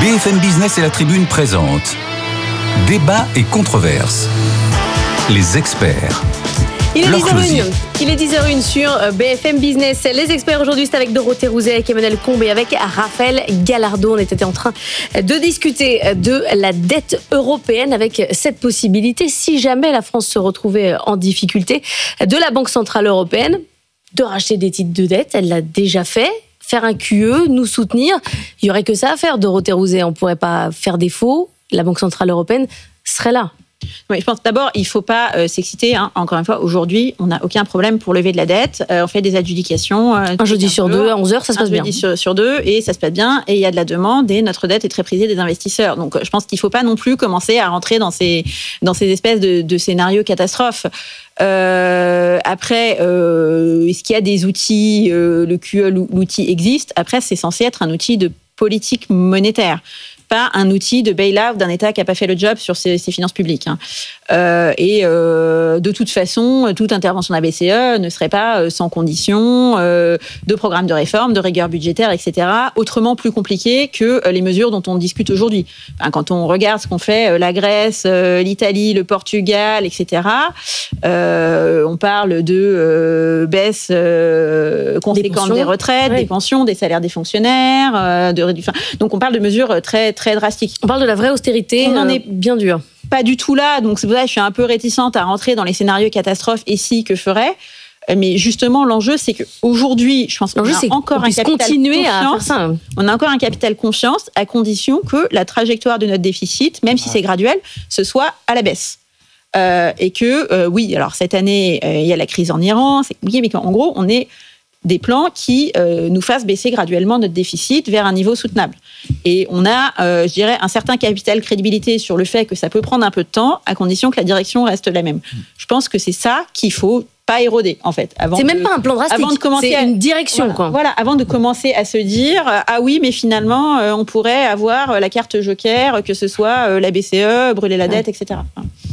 BFM Business et la Tribune présentent Débat et controverse. Les experts. Il est 10h01 sur BFM Business. Les experts aujourd'hui, c'est avec Dorothée Rouzet, avec Emmanuel Combe et avec Raphaël Gallardo. On était en train de discuter de la dette européenne avec cette possibilité, si jamais la France se retrouvait en difficulté, de la Banque Centrale Européenne de racheter des titres de dette. Elle l'a déjà fait. Faire un QE, nous soutenir. Il n'y aurait que ça à faire, Dorothée Rouzet. On ne pourrait pas faire défaut. La Banque Centrale Européenne serait là. Oui, je pense d'abord, il ne faut pas s'exciter. Encore une fois, aujourd'hui, on n'a aucun problème pour lever de la dette. On fait des adjudications. Un jeudi sur deux, à 11h, ça se passe bien. Un jeudi sur deux, et ça se passe bien. Et il y a de la demande, et notre dette est très prisée des investisseurs. Donc, je pense qu'il ne faut pas non plus commencer à rentrer dans ces espèces de scénarios catastrophes. Après, est-ce qu'il y a des outils, le QE, l'outil existe. Après, c'est censé être un outil de politique monétaire, pas un outil de bail-out d'un État qui n'a pas fait le job sur ses finances publiques. De toute façon, toute intervention de la BCE ne serait pas sans condition de programme de réforme, de rigueur budgétaire, etc. Autrement plus compliqué que les mesures dont on discute aujourd'hui. Quand on regarde ce qu'ont fait la Grèce, l'Italie, le Portugal, etc., on parle de baisse conséquente des retraites, des pensions, des salaires des fonctionnaires, donc on parle de mesures très, très drastiques. On parle de la vraie austérité, on en est bien dur. Pas du tout là, donc c'est pour ça que je suis un peu réticente à rentrer dans les scénarios catastrophes et si, que ferait. Mais justement, l'enjeu, c'est qu'aujourd'hui, je pense qu'on a encore un capital confiance. On a encore un capital confiance à condition que la trajectoire de notre déficit, même si c'est graduel, ce soit à la baisse. Et que, oui, alors cette année, il y a la crise en Iran, c'est compliqué, mais qu'en gros, on est des plans qui nous fassent baisser graduellement notre déficit vers un niveau soutenable. Et on a, je dirais, un certain capital crédibilité sur le fait que ça peut prendre un peu de temps, à condition que la direction reste la même. Je pense que c'est ça qu'il faut pas éroder, en fait. C'est même pas un plan drastique, c'est une direction. Voilà, avant de commencer à se dire « Ah oui, mais finalement, on pourrait avoir la carte joker, que ce soit la BCE, brûler la dette, etc. » Emmanuel ?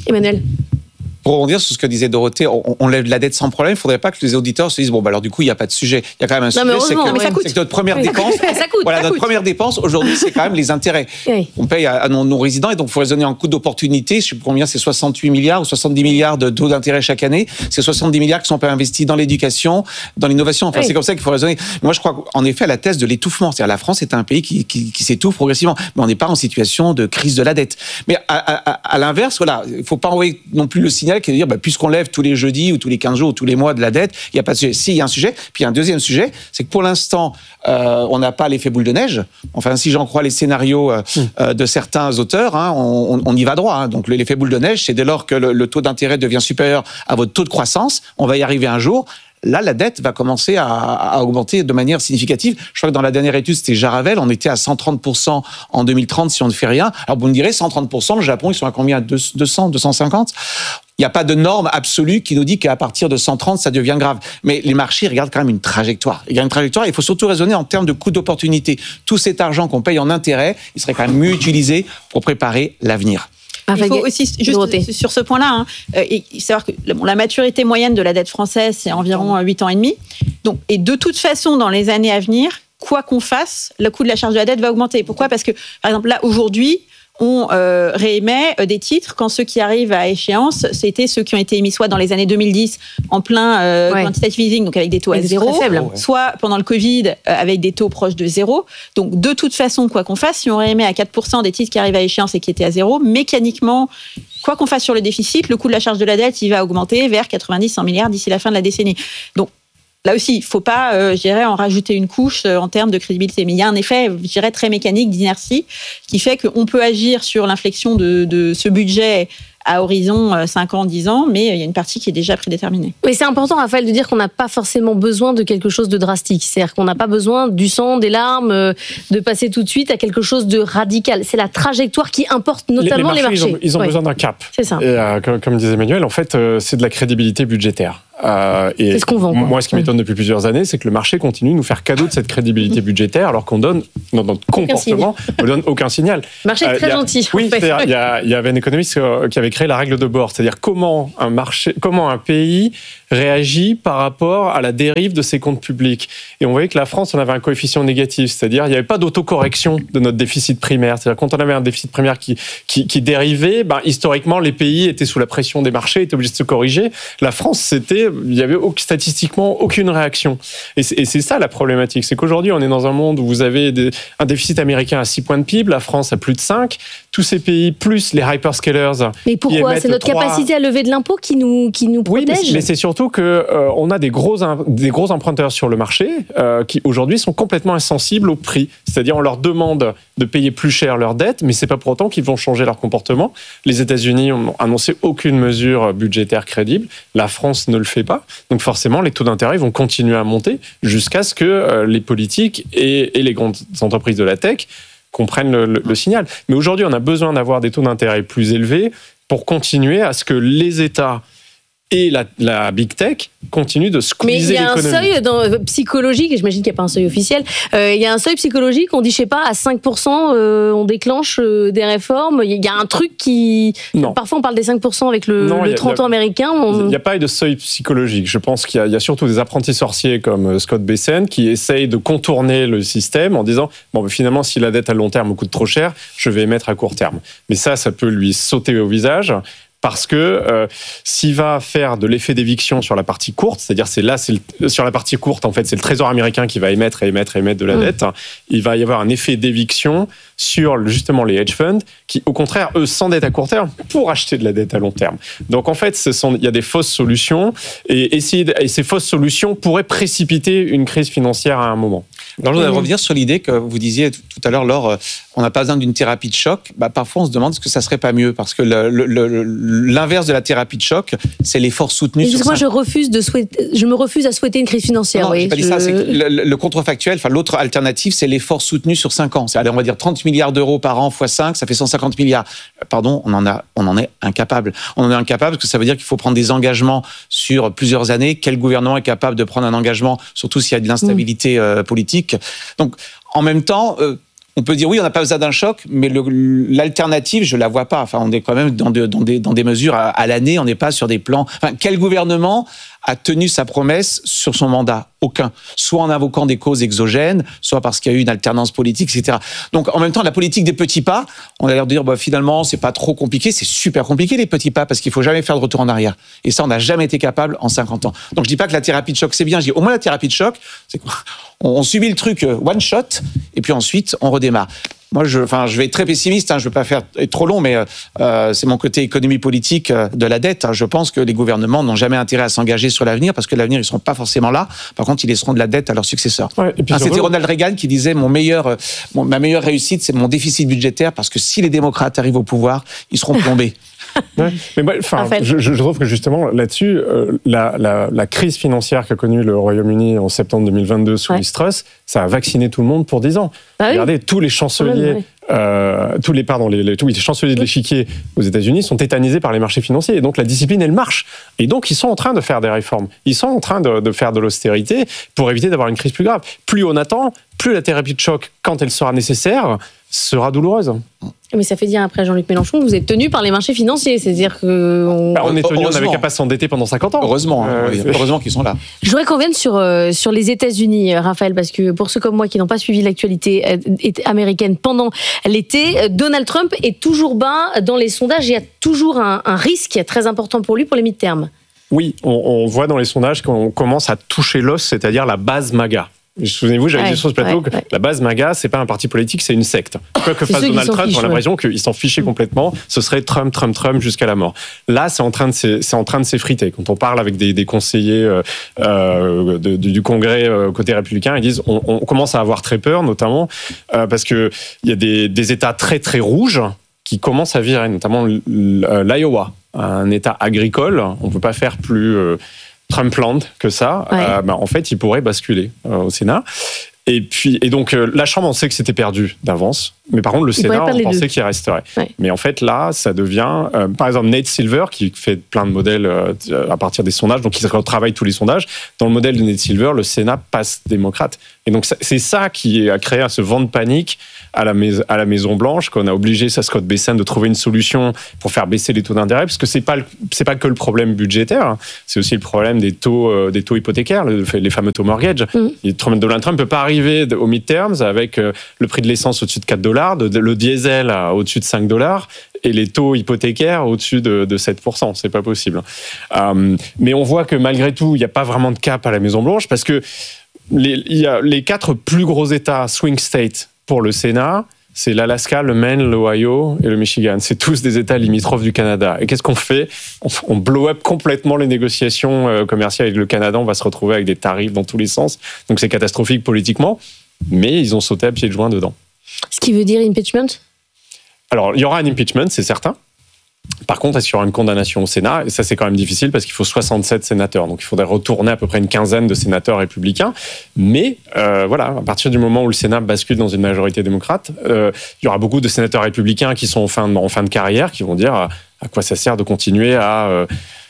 Pour rebondir sur ce que disait Dorothée, on lève la dette sans problème. Il ne faudrait pas que les auditeurs se disent bon, bah alors du coup, il n'y a pas de sujet. Il y a quand même un sujet, c'est que notre première dépense. Notre première dépense aujourd'hui, c'est quand même les intérêts. Oui. On paye à nos résidents et donc il faut raisonner en coût d'opportunité. Je ne sais plus combien, c'est 68 milliards ou 70 milliards de taux d'intérêt chaque année. C'est 70 milliards qui sont pas investis dans l'éducation, dans l'innovation. Enfin, c'est comme ça qu'il faut raisonner. Moi, je crois qu'en effet, la thèse de l'étouffement, c'est-à-dire la France est un pays qui s'étouffe progressivement, mais on n'est pas en situation de crise de la dette. Mais à l'inverse, voilà, il ne faut pas envoyer non plus le signal qui est de dire puisqu'on lève tous les jeudis ou tous les 15 jours ou tous les mois de la dette, il n'y a pas de sujet. Si, il y a un sujet. Puis un deuxième sujet, c'est que pour l'instant, on n'a pas l'effet boule de neige. Enfin, si j'en crois les scénarios de certains auteurs, on y va droit. Donc l'effet boule de neige, c'est dès lors que le taux d'intérêt devient supérieur à votre taux de croissance, on va y arriver un jour. Là, la dette va commencer à augmenter de manière significative. Je crois que dans la dernière étude, c'était Jaravel, on était à 130% en 2030 si on ne fait rien. Alors vous me direz, 130%, le Japon, ils sont à combien ? 200, 250 ? Il n'y a pas de norme absolue qui nous dit qu'à partir de 130, ça devient grave. Mais les marchés regardent quand même une trajectoire. Il y a une trajectoire, il faut surtout raisonner en termes de coût d'opportunité. Tout cet argent qu'on paye en intérêt, il serait quand même mieux utilisé pour préparer l'avenir. Il faut aussi, juste sur ce point-là, savoir que la maturité moyenne de la dette française, c'est environ 8 ans et demi. Donc, et de toute façon, dans les années à venir, quoi qu'on fasse, le coût de la charge de la dette va augmenter. Pourquoi ? Parce que, par exemple, là, aujourd'hui, on réémet des titres quand ceux qui arrivent à échéance, c'était ceux qui ont été émis soit dans les années 2010 en plein quantitative easing, donc avec des taux à zéro, soit pendant le Covid avec des taux proches de zéro. Donc de toute façon, quoi qu'on fasse, si on réémet à 4% des titres qui arrivent à échéance et qui étaient à zéro, mécaniquement, quoi qu'on fasse sur le déficit, le coût de la charge de la dette, il va augmenter vers 90-100 milliards d'ici la fin de la décennie. Donc là aussi, il ne faut pas, je dirais, en rajouter une couche en termes de crédibilité. Mais il y a un effet, je dirais, très mécanique d'inertie qui fait qu'on peut agir sur l'inflexion de ce budget à horizon 5 ans, 10 ans, mais il y a une partie qui est déjà prédéterminée. Mais c'est important, Raphaël, de dire qu'on n'a pas forcément besoin de quelque chose de drastique. C'est-à-dire qu'on n'a pas besoin du sang, des larmes, de passer tout de suite à quelque chose de radical. C'est la trajectoire qui importe notamment les marchés. Ils ont besoin d'un cap. C'est ça. Et comme disait Emmanuel, en fait, c'est de la crédibilité budgétaire. C'est ce qu'on vend. Moi, ce qui m'étonne depuis plusieurs années, c'est que le marché continue de nous faire cadeau de cette crédibilité budgétaire, alors qu'on donne, dans notre comportement, on ne donne aucun signal. Le marché est très gentil. Oui, il y avait un économiste qui avait créé la règle de Bohr, c'est-à-dire comment un pays réagi par rapport à la dérive de ses comptes publics. Et on voyait que la France, on avait un coefficient négatif, c'est-à-dire il n'y avait pas d'autocorrection de notre déficit primaire. C'est-à-dire quand on avait un déficit primaire qui dérivait, historiquement, les pays étaient sous la pression des marchés, étaient obligés de se corriger. La France, il n'y avait statistiquement aucune réaction. Et c'est ça la problématique, c'est qu'aujourd'hui, on est dans un monde où vous avez un déficit américain à 6 points de PIB, la France à plus de 5, tous ces pays, plus les hyperscalers. Mais pourquoi ? C'est notre capacité à lever de l'impôt qui nous protège ? Oui, mais c'est surtout qu'on a des gros emprunteurs sur le marché qui aujourd'hui sont complètement insensibles au prix. C'est-à-dire on leur demande de payer plus cher leurs dettes, mais c'est pas pour autant qu'ils vont changer leur comportement. Les États-Unis n'ont annoncé aucune mesure budgétaire crédible. La France ne le fait pas. Donc forcément, les taux d'intérêt vont continuer à monter jusqu'à ce que les politiques et les grandes entreprises de la tech comprennent le signal. Mais aujourd'hui, on a besoin d'avoir des taux d'intérêt plus élevés pour continuer à ce que les États et la big tech continuent de squeezer l'économie. Mais il y a un seuil psychologique, et j'imagine qu'il n'y a pas un seuil officiel, il y a un seuil psychologique, on dit, je sais pas, à 5%, on déclenche des réformes. Il y a un truc qui... Non. Parfois, on parle des 5% avec le 30 ans américain. Il n'y a pas de seuil psychologique. Je pense qu'il y a surtout des apprentis sorciers comme Scott Bessent qui essayent de contourner le système en disant, finalement, si la dette à long terme me coûte trop cher, je vais émettre à court terme. Mais ça peut lui sauter au visage. Parce que s'il va faire de l'effet d'éviction sur la partie courte, c'est-à-dire sur la partie courte, en fait, c'est le Trésor américain qui va émettre de la dette, il va y avoir un effet d'éviction sur justement les hedge funds qui, au contraire, eux, s'endettent à court terme pour acheter de la dette à long terme. Donc, en fait, il y a des fausses solutions et ces fausses solutions pourraient précipiter une crise financière à un moment. Alors, je voudrais revenir sur l'idée que vous disiez tout à l'heure, Laure, on n'a pas besoin d'une thérapie de choc. Parfois, on se demande est-ce que ça serait pas mieux, parce que l'inverse de la thérapie de choc, c'est l'effort soutenu. Moi, je me refuse à souhaiter une crise financière. Non, j'ai pas dit ça. C'est que le contrefactuel, l'autre alternative, c'est l'effort soutenu sur 5 ans. Allez, on va dire 30 milliards d'euros par an x 5, ça fait 150 milliards. Pardon, on en est incapable. On en est incapable parce que ça veut dire qu'il faut prendre des engagements sur plusieurs années. Quel gouvernement est capable de prendre un engagement, surtout s'il y a de l'instabilité politique ? Donc, en même temps... on peut dire oui, on n'a pas besoin d'un choc, mais l'alternative, je la vois pas. Enfin, on est quand même dans des mesures à l'année. On n'est pas sur des plans. Enfin, quel gouvernement a tenu sa promesse sur son mandat ? Aucun. Soit en invoquant des causes exogènes, soit parce qu'il y a eu une alternance politique, etc. Donc, en même temps, la politique des petits pas, on a l'air de dire, finalement, c'est pas trop compliqué. C'est super compliqué, les petits pas, parce qu'il faut jamais faire de retour en arrière. Et ça, on n'a jamais été capable en 50 ans. Donc, je dis pas que la thérapie de choc, c'est bien. Je dis, au moins, la thérapie de choc, c'est quoi ? On subit le truc one shot, et puis ensuite, on redémarre. Moi, je vais être très pessimiste, je veux pas être trop long, mais c'est mon côté économie politique de la dette. Je pense que les gouvernements n'ont jamais intérêt à s'engager sur l'avenir, parce que l'avenir, ils seront pas forcément là. Par contre, ils laisseront de la dette à leurs successeurs. Ouais, c'était Ronald Reagan qui disait ma meilleure réussite, c'est mon déficit budgétaire, parce que si les démocrates arrivent au pouvoir, ils seront plombés. Ouais, mais je trouve que justement là-dessus, la crise financière qu'a connue le Royaume-Uni en septembre 2022 sous Liz Truss, ça a vacciné tout le monde pour 10 ans. Regardez, tous les chanceliers, tous les chanceliers de l'échiquier aux États-Unis sont tétanisés par les marchés financiers. Et donc la discipline, elle marche. Et donc ils sont en train de faire des réformes. Ils sont en train de faire de l'austérité pour éviter d'avoir une crise plus grave. Plus on attend, plus la thérapie de choc, quand elle sera nécessaire, sera douloureuse. Mais ça fait dire après Jean-Luc Mélenchon que vous êtes tenu par les marchés financiers. C'est-à-dire que... on est tenu, on n'avait qu'à pas s'endetter pendant 50 ans. Heureusement, heureusement qu'ils sont là. Je voudrais qu'on vienne sur les États-Unis, Raphaël, parce que pour ceux comme moi qui n'ont pas suivi l'actualité américaine pendant l'été, Donald Trump est toujours bas dans les sondages. Il y a toujours un risque très important pour lui pour les midterms. Oui, on voit dans les sondages qu'on commence à toucher l'os, c'est-à-dire la base MAGA. Souvenez-vous, j'avais dit sur ce plateau que la base MAGA, c'est pas un parti politique, c'est une secte. Quoi que fasse Donald Trump, on a l'impression qu'il s'en fichait complètement. Ce serait Trump jusqu'à la mort. Là, c'est en train de s'effriter. Quand on parle avec des conseillers du Congrès côté républicain, ils disent on commence à avoir très peur, notamment parce que il y a des États très très rouges qui commencent à virer, notamment l'Iowa, un État agricole. On peut pas faire plus Trumpland que ça, en fait, il pourrait basculer au Sénat. Et donc, la Chambre, on sait que c'était perdu d'avance. Mais par contre, le Sénat, on pensait qu'il resterait. Ouais. Mais en fait, là, ça devient... par exemple, Nate Silver, qui fait plein de modèles à partir des sondages, donc il retravaille tous les sondages. Dans le modèle de Nate Silver, le Sénat passe démocrate. Et donc, c'est ça qui a créé ce vent de panique à la Maison-Blanche, qu'on a obligé Scott Bessent de trouver une solution pour faire baisser les taux d'intérêt, parce que c'est pas que le problème budgétaire, hein, c'est aussi le problème des taux hypothécaires, les fameux taux mortgage. Donald Trump ne peut pas arriver aux midterms avec le prix de l'essence au-dessus de $4, le diesel au-dessus de $5 et les taux hypothécaires au-dessus de 7%. C'est pas possible. Mais on voit que malgré tout, il n'y a pas vraiment de cap à la Maison-Blanche parce que il y a les 4 plus gros États swing states pour le Sénat. C'est l'Alaska, le Maine, l'Ohio et le Michigan. C'est tous des États limitrophes du Canada. Et qu'est-ce qu'on fait ? On blow up complètement les négociations commerciales avec le Canada. On va se retrouver avec des tarifs dans tous les sens. Donc c'est catastrophique politiquement. Mais ils ont sauté à pieds joints dedans. Ce qui veut dire impeachment ? Alors, il y aura un impeachment, c'est certain. Par contre, est-ce qu'il y aura une condamnation au Sénat ? Et ça, c'est quand même difficile parce qu'il faut 67 sénateurs. Donc, il faudrait retourner à peu près une quinzaine de sénateurs républicains. Mais voilà, à partir du moment où le Sénat bascule dans une majorité démocrate, il y aura beaucoup de sénateurs républicains qui sont en fin de carrière, qui vont dire à quoi ça sert de continuer à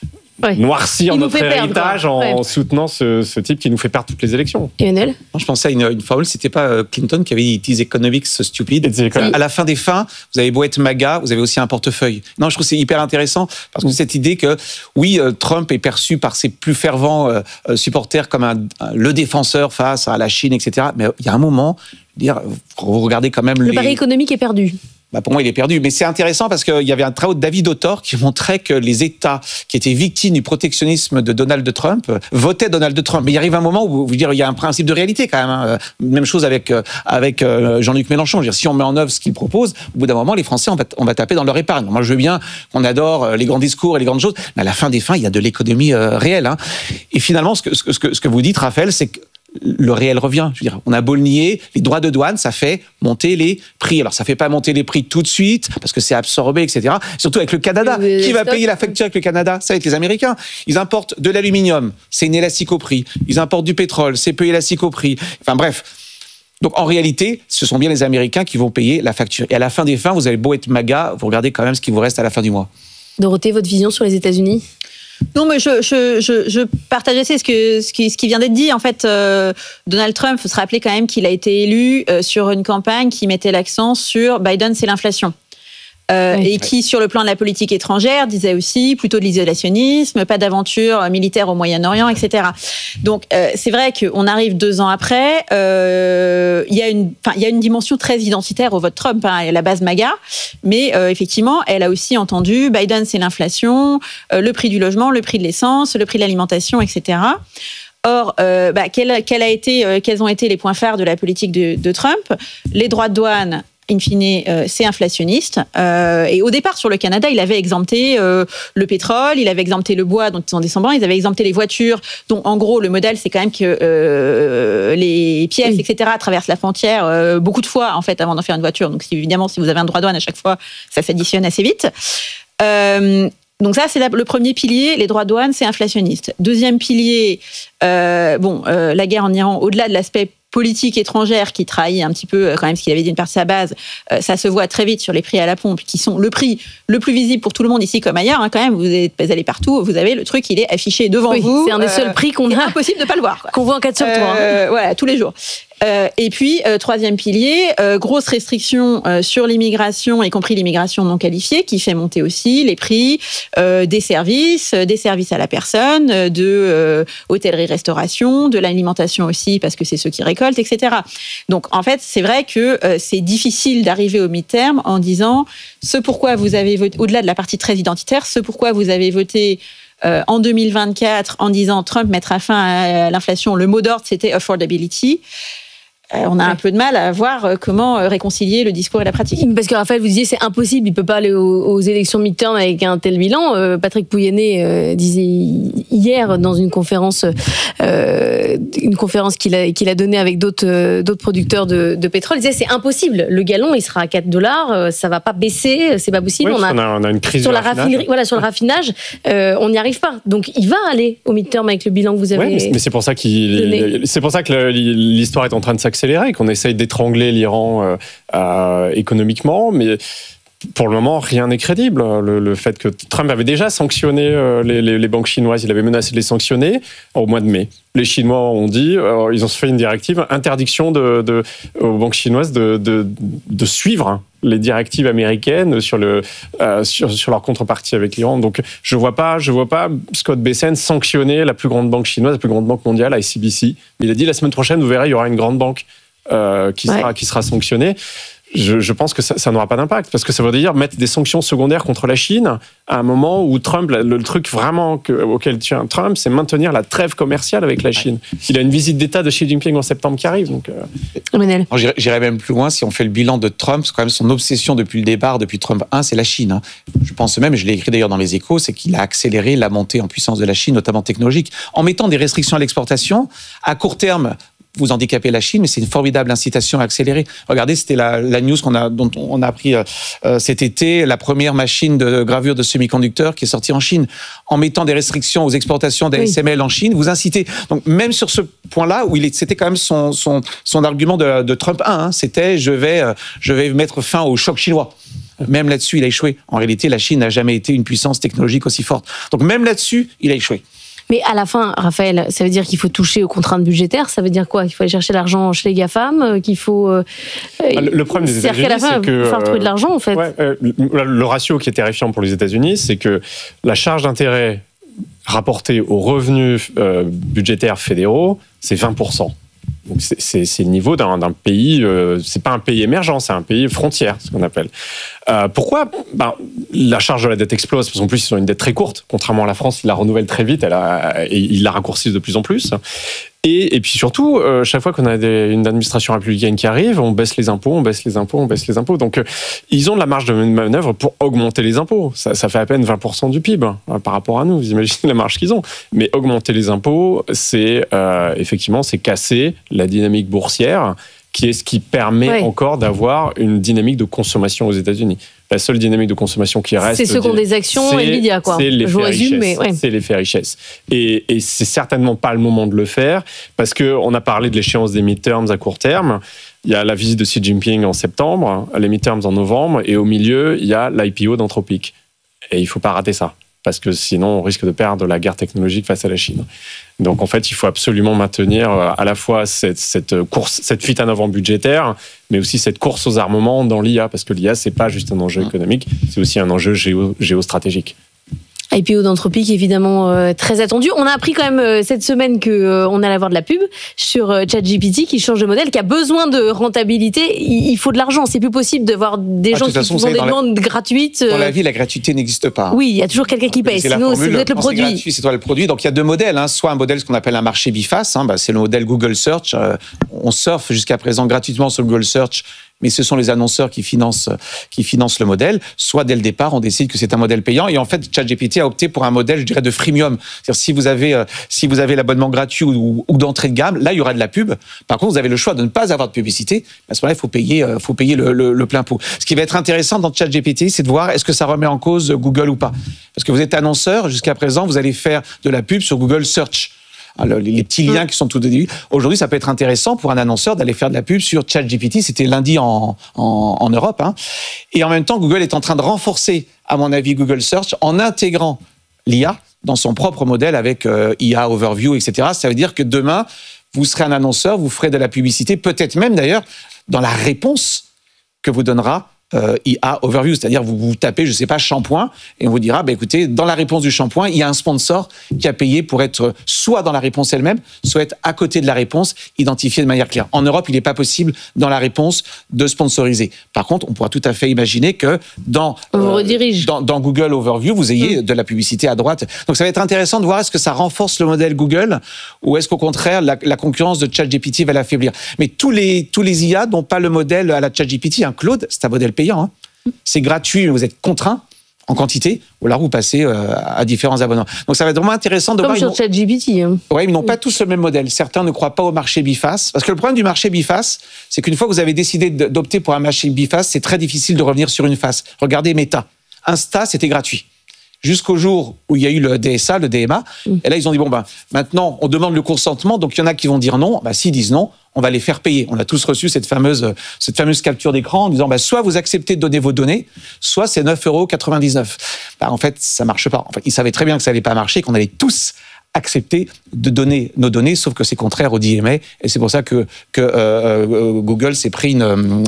noircir notre héritage en soutenant ce type qui nous fait perdre toutes les élections. Lionel ? Je pensais à une formule, c'était pas Clinton qui avait dit « It is economics stupid ». À la fin des fins, vous avez beau être MAGA, vous avez aussi un portefeuille. Non, je trouve que c'est hyper intéressant parce que cette idée que, oui, Trump est perçu par ses plus fervents supporters comme le défenseur face à la Chine, etc. Mais il y a un moment, vous regardez quand même le pari économique est perdu. Pour moi, il est perdu. Mais c'est intéressant parce qu'il y avait un travail de David Autor qui montrait que les États qui étaient victimes du protectionnisme de Donald Trump votaient Donald Trump. Mais il arrive un moment où il y a un principe de réalité quand même. Hein. Même chose avec Jean-Luc Mélenchon. Si on met en œuvre ce qu'il propose, au bout d'un moment, les Français, on va taper dans leur épargne. Moi, je veux bien qu'on adore les grands discours et les grandes choses, mais à la fin des fins, il y a de l'économie réelle. Hein. Et finalement, ce que vous dites, Raphaël, c'est que le réel revient. Je veux dire, on a beau le nier, les droits de douane, ça fait monter les prix. Alors, ça fait pas monter les prix tout de suite, parce que c'est absorbé, etc. Surtout avec le Canada. Qui va payer la facture avec le Canada ? Ça va être les Américains. Ils importent de l'aluminium, c'est inélastique au prix. Ils importent du pétrole, c'est peu élastique au prix. Enfin, bref. Donc, en réalité, ce sont bien les Américains qui vont payer la facture. Et à la fin des fins, vous avez beau être MAGA, vous regardez quand même ce qui vous reste à la fin du mois. Dorothée, votre vision sur les États-Unis ? Non, mais je partage assez ce qui vient d'être dit. En fait, Donald Trump, il faut se rappeler quand même qu'il a été élu sur une campagne qui mettait l'accent sur Biden, c'est l'inflation. Et qui, sur le plan de la politique étrangère, disait aussi plutôt de l'isolationnisme, pas d'aventure militaire au Moyen-Orient, etc. Donc, c'est vrai qu'on arrive 2 ans après. Il y a une dimension très identitaire au vote Trump, hein, la base MAGA, mais effectivement, elle a aussi entendu Biden, c'est l'inflation, le prix du logement, le prix de l'essence, le prix de l'alimentation, etc. Or, quels ont été les points phares de la politique de Trump ? Les droits de douane. In fine, c'est inflationniste. Et au départ, sur le Canada, il avait exempté le pétrole, il avait exempté le bois, dont ils sont descendants, ils avaient exempté les voitures, dont en gros, le modèle, c'est quand même que les pièces, etc., traversent la frontière beaucoup de fois, en fait, avant d'en faire une voiture. Donc, évidemment, si vous avez un droit de douane à chaque fois, ça s'additionne assez vite. Donc ça, c'est le premier pilier, les droits de douane, c'est inflationniste. Deuxième pilier, la guerre en Iran, au-delà de l'aspect politique étrangère qui trahit un petit peu quand même ce qu'il avait dit une partie de sa base, ça se voit très vite sur les prix à la pompe qui sont le prix le plus visible pour tout le monde ici comme ailleurs. Hein, quand même, vous allez partout, vous avez le truc, il est affiché devant vous. C'est un des seuls prix qu'on a. C'est impossible de ne pas le voir. Quoi. Qu'on voit en 4 sur 3. Voilà, tous les jours. Et puis, troisième pilier, grosse restriction sur l'immigration, y compris l'immigration non qualifiée, qui fait monter aussi les prix des services à la personne, de hôtellerie-restauration, de l'alimentation aussi, parce que c'est ceux qui récoltent, etc. Donc, en fait, c'est vrai que c'est difficile d'arriver au mi-terme en disant ce pourquoi vous avez voté, au-delà de la partie très identitaire, ce pourquoi vous avez voté en 2024 en disant Trump mettra fin à l'inflation. Le mot d'ordre, c'était affordability. On a un peu de mal à voir comment réconcilier le discours et la pratique. Parce que Raphaël, vous disiez c'est impossible, il ne peut pas aller aux élections midterm avec un tel bilan. Patrick Pouyanné disait hier dans une conférence qu'il a donnée avec d'autres producteurs de pétrole, il disait c'est impossible. Le gallon, il sera à $4, ça ne va pas baisser, c'est pas possible. Oui, on a une crise sur la raffinerie, sur le raffinage, on n'y arrive pas. Donc il va aller au midterm avec le bilan que vous avez donné. Mais c'est pour ça que l'histoire est en train de s'accélérer, qu'on essaye d'étrangler l'Iran économiquement, mais Pour le moment, rien n'est crédible. Le fait que Trump avait déjà sanctionné les banques chinoises, il avait menacé de les sanctionner au mois de mai. Les Chinois ont dit, ils ont fait une directive, interdiction aux banques chinoises de suivre les directives américaines sur leur contrepartie avec l'Iran. Donc, je vois pas Scott Bessent sanctionner la plus grande banque chinoise, la plus grande banque mondiale, ICBC. Il a dit la semaine prochaine, vous verrez, il y aura une grande banque qui sera sanctionnée. Je pense que ça n'aura pas d'impact, parce que ça veut dire mettre des sanctions secondaires contre la Chine à un moment où Trump, le truc vraiment auquel tient Trump, c'est maintenir la trêve commerciale avec la Chine. Il a une visite d'État de Xi Jinping en septembre qui arrive. Donc, J'irais même plus loin, si on fait le bilan de Trump, c'est quand même son obsession depuis le départ, depuis Trump 1, c'est la Chine. Je pense même, je l'ai écrit d'ailleurs dans les Échos, c'est qu'il a accéléré la montée en puissance de la Chine, notamment technologique, en mettant des restrictions à l'exportation. À court terme, vous handicapez la Chine, mais c'est une formidable incitation à accélérer. Regardez, c'était la news dont on a appris cet été, la première machine de gravure de semi-conducteurs qui est sortie en Chine. En mettant des restrictions aux exportations d'ASML en Chine, vous incitez. Donc même sur ce point-là, c'était quand même son argument de Trump 1, c'était je vais mettre fin au choc chinois. Même là-dessus, il a échoué. En réalité, la Chine n'a jamais été une puissance technologique aussi forte. Donc même là-dessus, il a échoué. Mais à la fin, Raphaël, ça veut dire qu'il faut toucher aux contraintes budgétaires. Ça veut dire quoi? Qu'il faut aller chercher l'argent chez les GAFAM, qu'il faut... le problème des États-Unis, c'est que... Il faut trouver de l'argent, en fait. Le ratio qui est terrifiant pour les États-Unis, c'est que la charge d'intérêt rapportée aux revenus budgétaires fédéraux, c'est 20%. Donc c'est le niveau d'un pays, c'est pas un pays émergent, c'est un pays frontière, ce qu'on appelle. Pourquoi? La charge de la dette explose, parce qu'en plus ils ont une dette très courte, contrairement à la France, ils la renouvellent très vite, et ils la raccourcissent de plus en plus. Et puis surtout, chaque fois qu'on a une administration républicaine qui arrive, on baisse les impôts. Donc, ils ont de la marge de manœuvre pour augmenter les impôts. Ça fait à peine 20% du PIB par rapport à nous. Vous imaginez la marge qu'ils ont. Mais augmenter les impôts, c'est effectivement, c'est casser la dynamique boursière, qui est ce qui permet encore d'avoir une dynamique de consommation aux États-Unis. La seule dynamique de consommation qui reste... C'est ceux qui ont des actions Nvidia, quoi. C'est l'effet richesse. Et c'est certainement pas le moment de le faire, parce qu'on a parlé de l'échéance des midterms à court terme. Il y a la visite de Xi Jinping en septembre, les midterms en novembre, et au milieu, il y a l'IPO d'Anthropic. Et il ne faut pas rater ça, parce que sinon, on risque de perdre la guerre technologique face à la Chine. Donc, en fait, il faut absolument maintenir à la fois cette fuite en avant budgétaire, mais aussi cette course aux armements dans l'IA, parce que l'IA, c'est pas juste un enjeu économique, c'est aussi un enjeu géostratégique. IPO d'Anthropic, évidemment très attendu. On a appris quand même cette semaine qu'on allait avoir de la pub sur ChatGPT qui change de modèle, qui a besoin de rentabilité. Il faut de l'argent. C'est plus possible de voir des gens qui font des demandes gratuites. Dans la vie, la gratuité n'existe pas. Oui, il y a toujours quelqu'un qui paye. Sinon, vous êtes le produit. C'est gratuit, c'est toi le produit. Donc il y a deux modèles. Soit un modèle, ce qu'on appelle un marché biface. C'est le modèle Google Search. On surfe jusqu'à présent gratuitement sur Google Search, mais ce sont les annonceurs qui financent le modèle. Soit dès le départ, on décide que c'est un modèle payant. Et en fait, ChatGPT a opté pour un modèle, je dirais, de freemium. C'est-à-dire, si vous avez l'abonnement gratuit ou d'entrée de gamme, là, il y aura de la pub. Par contre, vous avez le choix de ne pas avoir de publicité. À ce moment-là, il faut payer le plein pot. Ce qui va être intéressant dans ChatGPT, c'est de voir est-ce que ça remet en cause Google ou pas. Parce que vous êtes annonceur, jusqu'à présent, vous allez faire de la pub sur Google Search. Alors, les petits liens qui sont tout au début. Aujourd'hui, ça peut être intéressant pour un annonceur d'aller faire de la pub sur ChatGPT. C'était lundi en Europe. Et en même temps, Google est en train de renforcer, à mon avis, Google Search en intégrant l'IA dans son propre modèle avec IA Overview, etc. Ça veut dire que demain, vous serez un annonceur, vous ferez de la publicité, peut-être même d'ailleurs dans la réponse que vous donnera IA Overview, c'est-à-dire vous tapez, je sais pas, shampoing, et on vous dira, écoutez, dans la réponse du shampoing, il y a un sponsor qui a payé pour être soit dans la réponse elle-même, soit être à côté de la réponse, identifié de manière claire. En Europe, il n'est pas possible, dans la réponse, de sponsoriser. Par contre, on pourra tout à fait imaginer que dans Google Overview, vous ayez de la publicité à droite. Donc ça va être intéressant de voir est-ce que ça renforce le modèle Google, ou est-ce qu'au contraire, la concurrence de ChatGPT va l'affaiblir. Mais tous les IA n'ont pas le modèle à la ChatGPT. Claude, c'est un modèle payant. C'est gratuit, mais vous êtes contraint en quantité, ou alors vous passez à différents abonnements. Donc ça va être vraiment intéressant de voir. Comme sur ChatGPT. Oui, ils n'ont pas tous le même modèle. Certains ne croient pas au marché biface. Parce que le problème du marché biface, c'est qu'une fois que vous avez décidé d'opter pour un marché biface, c'est très difficile de revenir sur une face. Regardez Meta. Insta, c'était gratuit. jusqu'au jour où il y a eu le DSA, le DMA. Et là, ils ont dit, maintenant, on demande le consentement. Donc, il y en a qui vont dire non. S'ils disent non, on va les faire payer. On a tous reçu cette fameuse capture d'écran en disant, soit vous acceptez de donner vos données, soit c'est 9,99 €. En fait, ça marche pas. En fait, ils savaient très bien que ça allait pas marcher, qu'on allait tous accepter de donner nos données, sauf que c'est contraire au DMA, et c'est pour ça que Google s'est pris une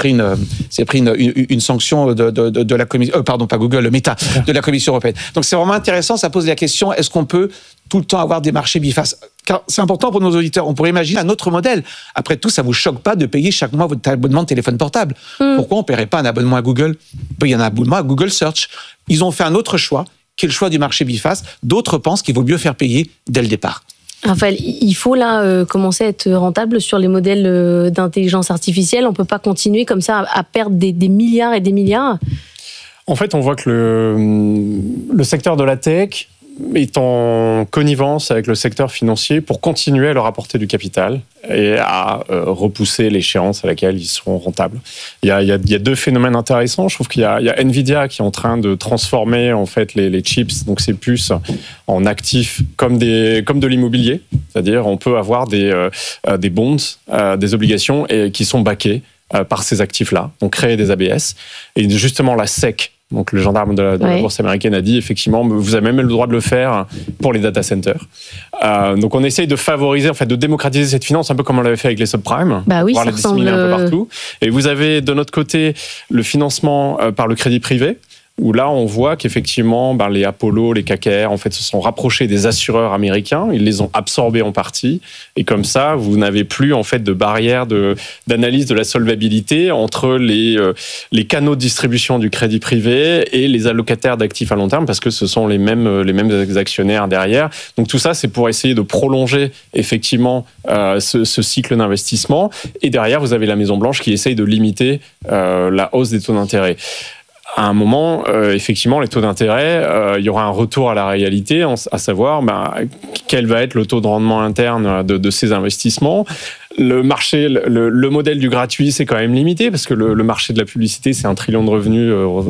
sanction de la commission, pardon, pas Google, le Meta, de la Commission européenne. Donc c'est vraiment intéressant, ça pose la question, est-ce qu'on peut tout le temps avoir des marchés bifaces? Car c'est important pour nos auditeurs. On pourrait imaginer un autre modèle. Après tout, ça vous choque pas de payer chaque mois votre abonnement de téléphone portable. Pourquoi on paierait pas un abonnement à Google? Il y a un abonnement à Google Search. Ils ont fait un autre choix, qui est le choix du marché biface. D'autres pensent qu'il vaut mieux faire payer dès le départ. Raphaël, il faut là commencer à être rentable sur les modèles d'intelligence artificielle. On ne peut pas continuer comme ça à perdre des milliards et des milliards. En fait, on voit que le secteur de la tech est en connivence avec le secteur financier pour continuer à leur apporter du capital et à repousser l'échéance à laquelle ils seront rentables. Il y a deux phénomènes intéressants. Je trouve qu'il y a Nvidia qui est en train de transformer en fait les chips, donc ces puces, en actifs comme de l'immobilier. C'est-à-dire on peut avoir des bonds, des obligations qui sont backées par ces actifs-là, donc créer des ABS. Et justement la SEC, donc le gendarme de la bourse américaine, a dit effectivement, vous avez même le droit de le faire pour les data centers. Donc on essaye de favoriser, en fait, de démocratiser cette finance, un peu comme on l'avait fait avec les subprimes, pour les disséminer un peu partout. Et vous avez de notre côté le financement par le crédit privé, où là, on voit qu'effectivement, les Apollo, les KKR, en fait, se sont rapprochés des assureurs américains. Ils les ont absorbés en partie. Et comme ça, vous n'avez plus, en fait, de barrière d'analyse de la solvabilité entre les canaux de distribution du crédit privé et les allocataires d'actifs à long terme, parce que ce sont les mêmes actionnaires derrière. Donc, tout ça, c'est pour essayer de prolonger, effectivement, ce cycle d'investissement. Et derrière, vous avez la Maison-Blanche qui essaye de limiter la hausse des taux d'intérêt. À un moment, effectivement, les taux d'intérêt, il y aura un retour à la réalité, à savoir quel va être le taux de rendement interne de ces investissements. Le marché, le modèle du gratuit, c'est quand même limité parce que le marché de la publicité, c'est 1 trillion de revenus.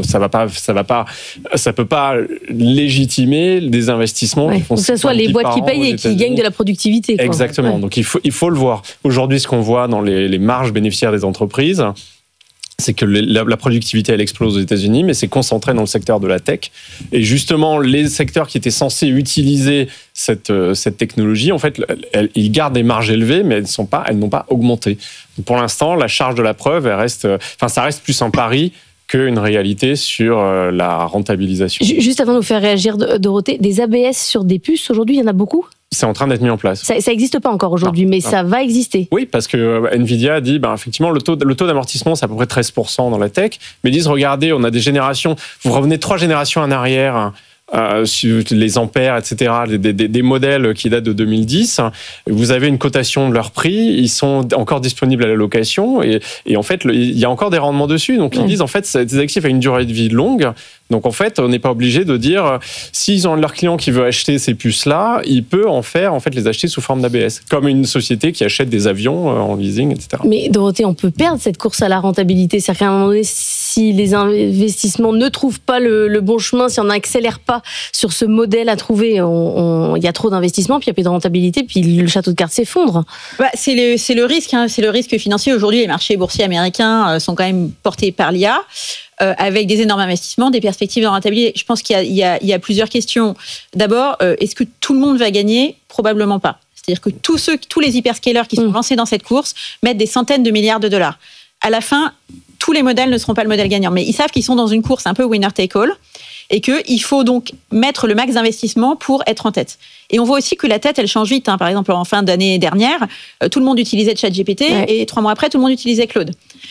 Ça peut pas légitimer des investissements. Que ce soit les boîtes qui payent et qui gagnent de la productivité. Exactement. Donc il faut le voir. Aujourd'hui, ce qu'on voit dans les marges bénéficiaires des entreprises, c'est que la productivité, elle explose aux États-Unis, mais c'est concentré dans le secteur de la tech. Et justement, les secteurs qui étaient censés utiliser cette technologie, en fait, ils gardent des marges élevées, mais elles n'ont pas augmenté. Donc pour l'instant, la charge de la preuve, ça reste plus un pari qu'une réalité sur la rentabilisation. Juste avant de nous faire réagir, Dorothée, des ABS sur des puces, aujourd'hui, il y en a beaucoup ? C'est en train d'être mis en place. Ça n'existe pas encore aujourd'hui, mais ça va exister. Oui, parce que Nvidia a dit, effectivement, le taux d'amortissement, c'est à peu près 13% dans la tech. Mais ils disent, regardez, on a des générations, vous revenez 3 générations en arrière, sur les ampères, etc., des modèles qui datent de 2010, vous avez une cotation de leur prix, ils sont encore disponibles à la location, et en fait, il y a encore des rendements dessus. Donc, ils disent, en fait, ces actifs ont une durée de vie longue. Donc, en fait, on n'est pas obligé de dire, s'ils ont leur client qui veut acheter ces puces-là, il peut les acheter sous forme d'ABS, comme une société qui achète des avions en leasing, etc. Mais Dorothée, on peut perdre cette course à la rentabilité. C'est-à-dire qu'à un moment donné, si les investissements ne trouvent pas le bon chemin, si on n'accélère pas sur ce modèle à trouver, il y a trop d'investissements, puis il n'y a plus de rentabilité, puis le château de cartes s'effondre. C'est le risque, c'est le risque financier. Aujourd'hui, les marchés boursiers américains sont quand même portés par l'IA. Avec des énormes investissements, des perspectives de rentabilité. Je pense qu'il y a plusieurs questions. D'abord, est-ce que tout le monde va gagner ? Probablement pas. C'est-à-dire que tous les hyperscalers qui sont lancés dans cette course mettent des centaines de milliards de dollars. À la fin, tous les modèles ne seront pas le modèle gagnant, mais ils savent qu'ils sont dans une course un peu winner take all et qu'il faut donc mettre le max d'investissement pour être en tête. Et on voit aussi que la tête, elle change vite. Par exemple, en fin d'année dernière, tout le monde utilisait ChatGPT et 3 mois après, tout le monde utilisait Claude.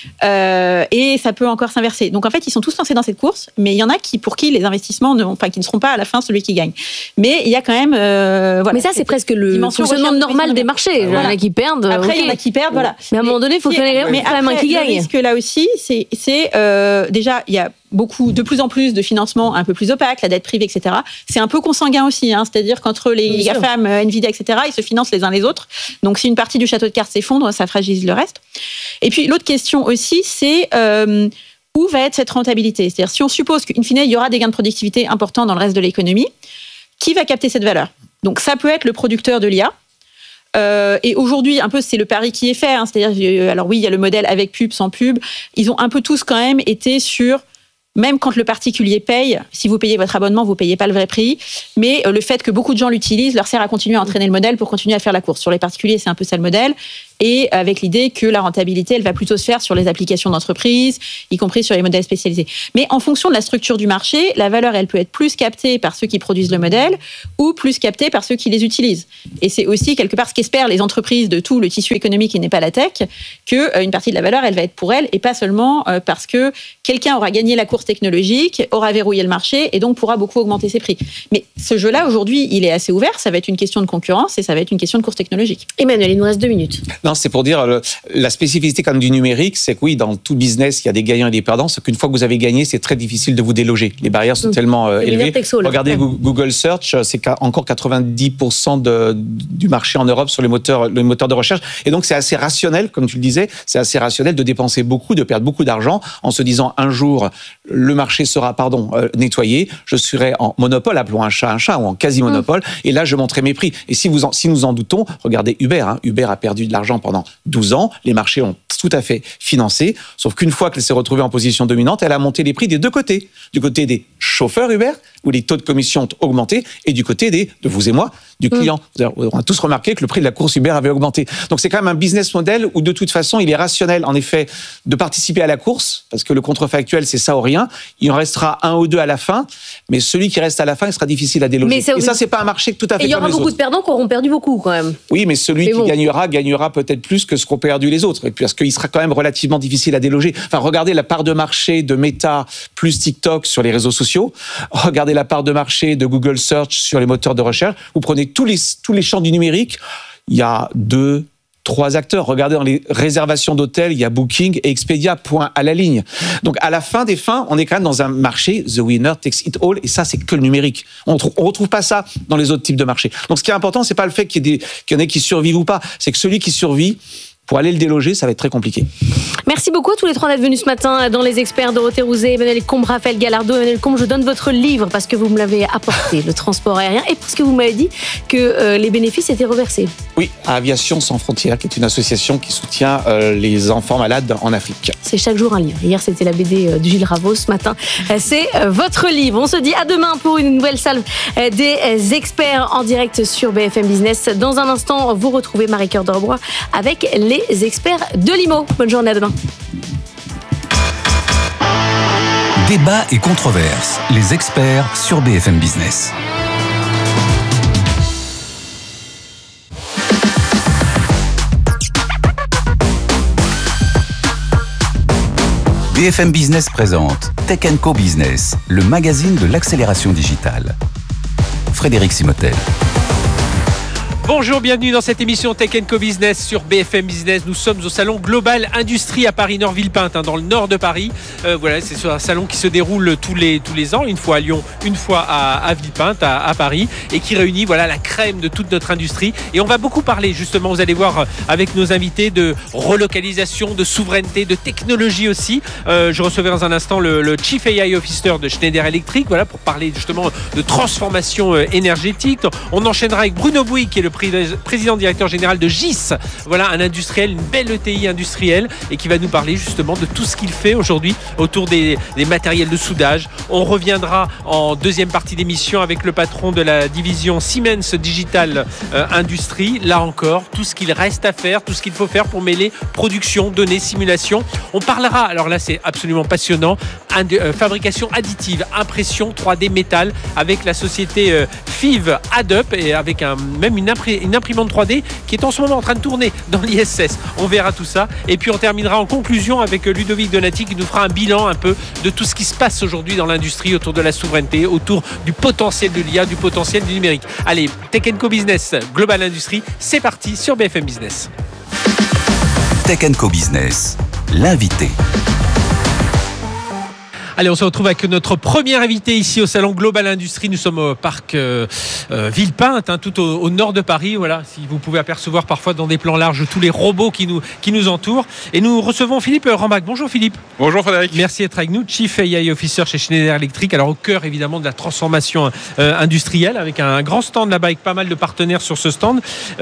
Et ça peut encore s'inverser. Donc en fait, ils sont tous lancés dans cette course, mais il y en a pour qui les investissements qui ne seront pas à la fin celui qui gagne. Mais il y a quand même... mais ça, c'est presque le fonctionnement normal des marchés. Il y en a qui perdent. Après, il y en a qui perdent, voilà. Mais à un moment donné, il faut qu'il y ait quand même un qui gagne. Le risque là aussi, c'est déjà, il y a de plus en plus de financements un peu plus opaques, la dette privée, etc. C'est un peu consanguin aussi, c'est-à-dire qu'entre les GAFAM, Nvidia, etc., ils se financent les uns les autres. Donc, si une partie du château de cartes s'effondre, ça fragilise le reste. Et puis, l'autre question aussi, c'est où va être cette rentabilité ? C'est-à-dire, si on suppose qu'in fine, il y aura des gains de productivité importants dans le reste de l'économie, qui va capter cette valeur ? Donc, ça peut être le producteur de l'IA. Et aujourd'hui, un peu, c'est le pari qui est fait. C'est-à-dire, alors oui, il y a le modèle avec pub, sans pub. Ils ont un peu tous quand même été sur... Même quand le particulier paye, si vous payez votre abonnement, vous ne payez pas le vrai prix. Mais le fait que beaucoup de gens l'utilisent leur sert à continuer à entraîner le modèle pour continuer à faire la course. Sur les particuliers, c'est un peu ça le modèle. Et avec l'idée que la rentabilité, elle va plutôt se faire sur les applications d'entreprise, y compris sur les modèles spécialisés. Mais en fonction de la structure du marché, la valeur, elle peut être plus captée par ceux qui produisent le modèle ou plus captée par ceux qui les utilisent. Et c'est aussi quelque part ce qu'espèrent les entreprises de tout le tissu économique qui n'est pas la tech, qu'une partie de la valeur, elle va être pour elles et pas seulement parce que quelqu'un aura gagné la course technologique, aura verrouillé le marché et donc pourra beaucoup augmenter ses prix. Mais ce jeu-là, aujourd'hui, il est assez ouvert. Ça va être une question de concurrence et ça va être une question de course technologique. Emmanuel, il nous reste 2 minutes. Non, c'est pour dire la spécificité quand même du numérique, c'est que oui, dans tout business, il y a des gagnants et des perdants. C'est qu'une fois que vous avez gagné, c'est très difficile de vous déloger. Les barrières sont tellement élevées. Regardez Google Search, c'est encore 90% du marché en Europe sur le moteur de recherche. Et donc, c'est assez rationnel, comme tu le disais, c'est assez rationnel de dépenser beaucoup, de perdre beaucoup d'argent en se disant un jour, le marché sera, nettoyé, je serai en monopole, appelons un chat, ou en quasi-monopole, et là, je monterai mes prix. Et si nous en doutons, regardez Uber. Uber a perdu de l'argent pendant 12 ans, les marchés ont tout à fait financé, sauf qu'une fois qu'elle s'est retrouvée en position dominante, elle a monté les prix des deux côtés. Du côté des chauffeurs Uber, où les taux de commission ont augmenté, et du côté de vous et moi, du client. On a tous remarqué que le prix de la course Uber avait augmenté. Donc c'est quand même un business model où de toute façon, il est rationnel, en effet, de participer à la course, parce que le contrefactuel, c'est ça ou rien. Il en restera un ou deux à la fin, mais celui qui reste à la fin, il sera difficile à déloger. Et ça, c'est pas un marché tout à fait comme les autres. Et il y aura beaucoup de perdants qui auront perdu beaucoup, quand même. Oui, mais celui qui gagnera peut-être plus que ce qu'ont perdu les autres, parce qu'il sera quand même relativement difficile à déloger. Enfin, regardez la part de marché de Meta plus TikTok sur les réseaux sociaux. Regardez la part de marché de Google Search sur les moteurs de recherche. Vous prenez tous les champs du numérique. Il y a 2-3 acteurs. Regardez dans les réservations d'hôtels, il y a Booking et Expedia, point à la ligne. Donc, à la fin des fins, on est quand même dans un marché, the winner takes it all, et ça, c'est que le numérique. On retrouve pas ça dans les autres types de marchés. Donc, ce qui est important, c'est pas le fait qu'il y en ait qui survivent ou pas, c'est que celui qui survit, pour aller le déloger, ça va être très compliqué. Merci beaucoup à tous les trois d'être venus ce matin dans Les Experts. Dorothée Rouzet, Emmanuel Combe, Raphaël Galardeau. Emmanuel Combe, je donne votre livre parce que vous me l'avez apporté, le transport aérien, et parce que vous m'avez dit que les bénéfices étaient reversés. Oui, à Aviation Sans Frontières, qui est une association qui soutient les enfants malades en Afrique. C'est chaque jour un livre. Hier, c'était la BD de Gilles Raveau. Ce matin, c'est votre livre. On se dit à demain pour une nouvelle salve des experts en direct sur BFM Business. Dans un instant, vous retrouvez Marie-Cœur d'Orbois avec les experts de l'IMO. Bonne journée, à demain. Débat et controverses. Les experts sur BFM Business. BFM Business présente Tech & Co Business, le magazine de l'accélération digitale. Frédéric Simotel. Bonjour, bienvenue dans cette émission Tech & Co Business sur BFM Business. Nous sommes au salon Global Industrie à Paris Nord Villepinte, dans le nord de Paris. Voilà, c'est un salon qui se déroule tous les ans, une fois à Lyon, une fois à Villepinte, à Paris, et qui réunit la crème de toute notre industrie. Et on va beaucoup parler, justement, vous allez voir avec nos invités, de relocalisation, de souveraineté, de technologie aussi. Je recevais dans un instant le Chief AI Officer de Schneider Electric, pour parler justement de transformation énergétique. On enchaînera avec Bruno Bouygues, qui est le président directeur général de GIS, un industriel, une belle ETI industrielle, et qui va nous parler justement de tout ce qu'il fait aujourd'hui autour des matériels de soudage. On reviendra en deuxième partie d'émission avec le patron de la division Siemens Digital Industrie. Là encore, tout ce qu'il reste à faire, tout ce qu'il faut faire pour mêler production, données, simulation. On parlera, alors là c'est absolument passionnant, fabrication additive, impression 3D métal, avec la société FIV Adup, et avec même une imprimante 3D qui est en ce moment en train de tourner dans l'ISS. On verra tout ça. Et puis on terminera en conclusion avec Ludovic Donati qui nous fera un bilan un peu de tout ce qui se passe aujourd'hui dans l'industrie autour de la souveraineté, autour du potentiel de l'IA, du potentiel du numérique. Allez, Tech & Co Business, Global Industrie, c'est parti sur BFM Business. Tech & Co Business, l'invité. Allez, on se retrouve avec notre premier invité ici au Salon Global Industrie. Nous sommes au parc Villepinte, tout au nord de Paris. Voilà, si vous pouvez apercevoir parfois dans des plans larges tous les robots qui nous entourent. Et nous recevons Philippe Rambach. Bonjour Philippe. Bonjour Frédéric. Merci d'être avec nous, Chief AI Officer chez Schneider Electric. Alors au cœur évidemment de la transformation industrielle, avec un grand stand là-bas avec pas mal de partenaires sur ce stand.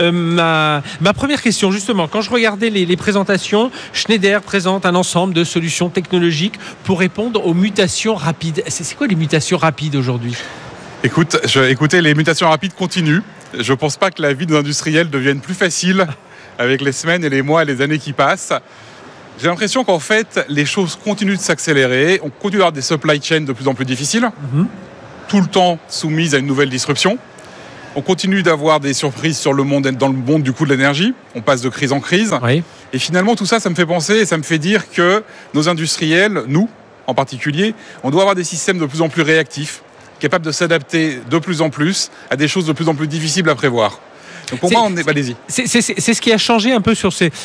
Ma première question justement, quand je regardais les présentations, Schneider présente un ensemble de solutions technologiques pour répondre aux mutations rapides. C'est quoi les mutations rapides aujourd'hui ? Écoutez, les mutations rapides continuent. Je ne pense pas que la vie des industriels devienne plus facile avec les semaines et les mois et les années qui passent. J'ai l'impression qu'en fait, les choses continuent de s'accélérer. On continue d'avoir des supply chains de plus en plus difficiles, tout le temps soumises à une nouvelle disruption. On continue d'avoir des surprises dans le monde du coût de l'énergie. On passe de crise en crise. Oui. Et finalement, tout ça, ça me fait penser et ça me fait dire que nos industriels, nous en particulier, on doit avoir des systèmes de plus en plus réactifs, capables de s'adapter de plus en plus à des choses de plus en plus difficiles à prévoir. Donc pour moi, allez-y. C'est ce qui a changé un peu sur ces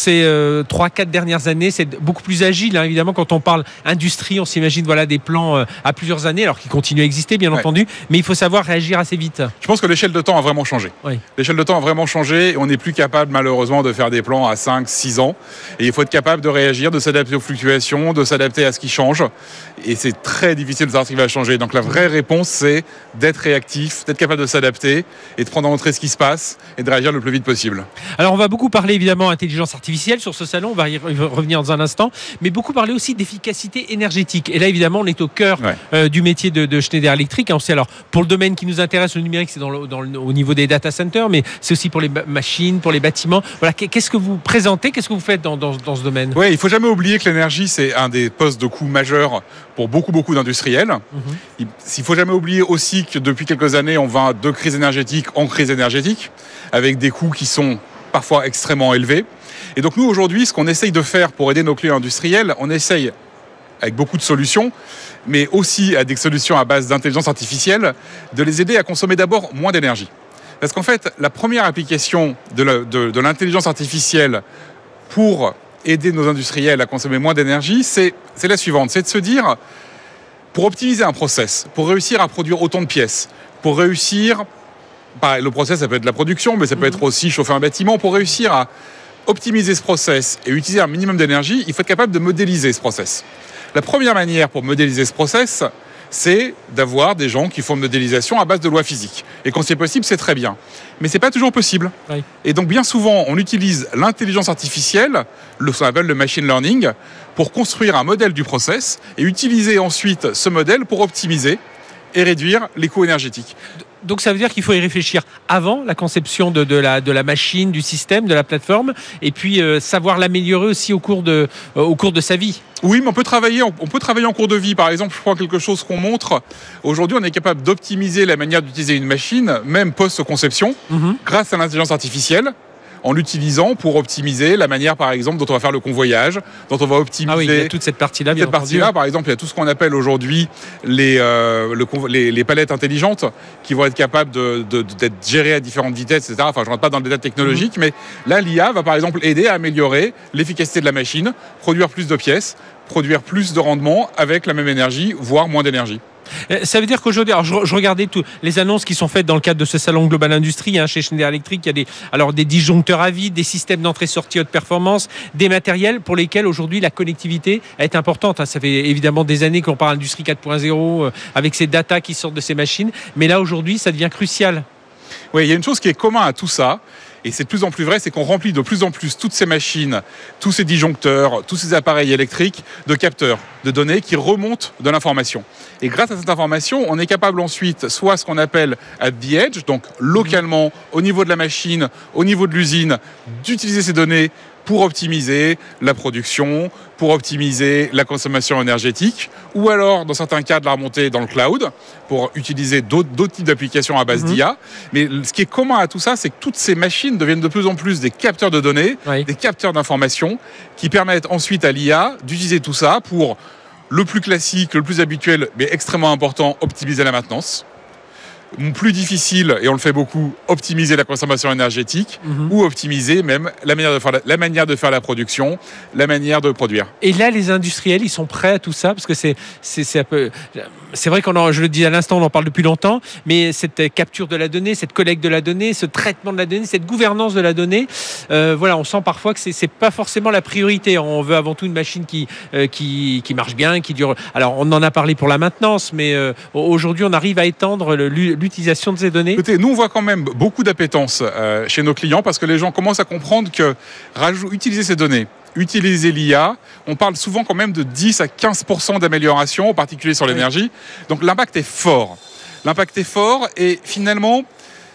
3-4 dernières années. C'est beaucoup plus agile, évidemment. Quand on parle industrie, on s'imagine des plans à plusieurs années, alors qu'ils continuent à exister, bien entendu. Mais il faut savoir réagir assez vite. Je pense que l'échelle de temps a vraiment changé. Oui. L'échelle de temps a vraiment changé. Et on n'est plus capable, malheureusement, de faire des plans à 5-6 ans. Et il faut être capable de réagir, de s'adapter aux fluctuations, de s'adapter à ce qui change. Et c'est très difficile de savoir ce qui va changer. Donc la vraie réponse, c'est d'être réactif, d'être capable de s'adapter et de prendre en compte ce qui se passe et de réagir le plus vite possible. Alors on va beaucoup parler évidemment intelligence artificielle sur ce salon, on va y revenir dans un instant, mais beaucoup parler aussi d'efficacité énergétique. Et là évidemment on est au cœur du métier de Schneider Electric. On sait alors pour le domaine qui nous intéresse, le numérique, c'est au niveau des data centers, mais c'est aussi pour les machines, pour les bâtiments. Voilà, qu'est-ce que vous présentez, qu'est-ce que vous faites dans ce domaine ? Oui, il ne faut jamais oublier que l'énergie c'est un des postes de coût majeurs pour beaucoup d'industriels. Il ne faut jamais oublier aussi que depuis quelques années, on va de crise énergétique en crise énergétique, avec des coûts qui sont parfois extrêmement élevés. Et donc nous, aujourd'hui, ce qu'on essaye de faire pour aider nos clients industriels, on essaye, avec beaucoup de solutions, mais aussi avec des solutions à base d'intelligence artificielle, de les aider à consommer d'abord moins d'énergie. Parce qu'en fait, la première application de l'intelligence artificielle pour aider nos industriels à consommer moins d'énergie, c'est la suivante. C'est de se dire, pour optimiser un process, pour réussir à produire autant de pièces, pour réussir, le process, ça peut être la production, mais ça peut être aussi chauffer un bâtiment, pour réussir à optimiser ce process et utiliser un minimum d'énergie, il faut être capable de modéliser ce process. La première manière pour modéliser ce process, c'est d'avoir des gens qui font une modélisation à base de lois physiques. Et quand c'est possible, c'est très bien. Mais ce n'est pas toujours possible. Oui. Et donc, bien souvent, on utilise l'intelligence artificielle, ce qu'on appelle le machine learning, pour construire un modèle du process et utiliser ensuite ce modèle pour optimiser et réduire les coûts énergétiques. Donc ça veut dire qu'il faut y réfléchir avant la conception de la machine, du système, de la plateforme, et puis savoir l'améliorer aussi au cours de sa vie. Oui, mais on peut travailler en cours de vie. Par exemple, je prends quelque chose qu'on montre. Aujourd'hui, on est capable d'optimiser la manière d'utiliser une machine, même post-conception, grâce à l'intelligence artificielle, en l'utilisant pour optimiser la manière, par exemple, dont on va faire le convoyage, dont on va optimiser... Ah oui, il y a toute cette partie-là, bien entendu. Par exemple, il y a tout ce qu'on appelle aujourd'hui les palettes intelligentes qui vont être capables d'être gérées à différentes vitesses, etc. Enfin, je ne rentre pas dans le détail technologique, mais là, l'IA va, par exemple, aider à améliorer l'efficacité de la machine, produire plus de pièces, produire plus de rendement avec la même énergie, voire moins d'énergie. Ça veut dire qu'aujourd'hui, alors je regardais les annonces qui sont faites dans le cadre de ce salon Global Industrie chez Schneider Electric. Il y a des disjoncteurs à vide, des systèmes d'entrée-sortie haute performance, des matériels pour lesquels aujourd'hui la connectivité est importante. Ça fait évidemment des années qu'on parle d'industrie 4.0 avec ces datas qui sortent de ces machines, mais là aujourd'hui ça devient crucial. Oui, il y a une chose qui est commune à tout ça. Et c'est de plus en plus vrai, c'est qu'on remplit de plus en plus toutes ces machines, tous ces disjoncteurs, tous ces appareils électriques de capteurs, de données qui remontent de l'information. Et grâce à cette information, on est capable ensuite, soit ce qu'on appelle at the edge, donc localement, au niveau de la machine, au niveau de l'usine, d'utiliser ces données pour optimiser la production, pour optimiser la consommation énergétique, ou alors, dans certains cas, de la remonter dans le cloud, pour utiliser d'autres types d'applications à base d'IA. Mais ce qui est commun à tout ça, c'est que toutes ces machines deviennent de plus en plus des capteurs de données, des capteurs d'informations, qui permettent ensuite à l'IA d'utiliser tout ça pour le plus classique, le plus habituel, mais extrêmement important, optimiser la maintenance. plus difficile, et on le fait beaucoup, optimiser la consommation énergétique ou optimiser même la manière de faire la production, la manière de produire. Et là, les industriels, ils sont prêts à tout ça parce que c'est un peu... C'est vrai je le dis à l'instant, on en parle depuis longtemps, mais cette capture de la donnée, cette collecte de la donnée, ce traitement de la donnée, cette gouvernance de la donnée, on sent parfois que c'est pas forcément la priorité. On veut avant tout une machine qui marche bien, qui dure. Alors, on en a parlé pour la maintenance, mais aujourd'hui, on arrive à étendre l'utilisation de ces données. Écoutez, nous, on voit quand même beaucoup d'appétence chez nos clients parce que les gens commencent à comprendre que utiliser ces données, utiliser l'IA, on parle souvent quand même de 10 à 15% d'amélioration, en particulier sur l'énergie. Donc l'impact est fort. Et finalement,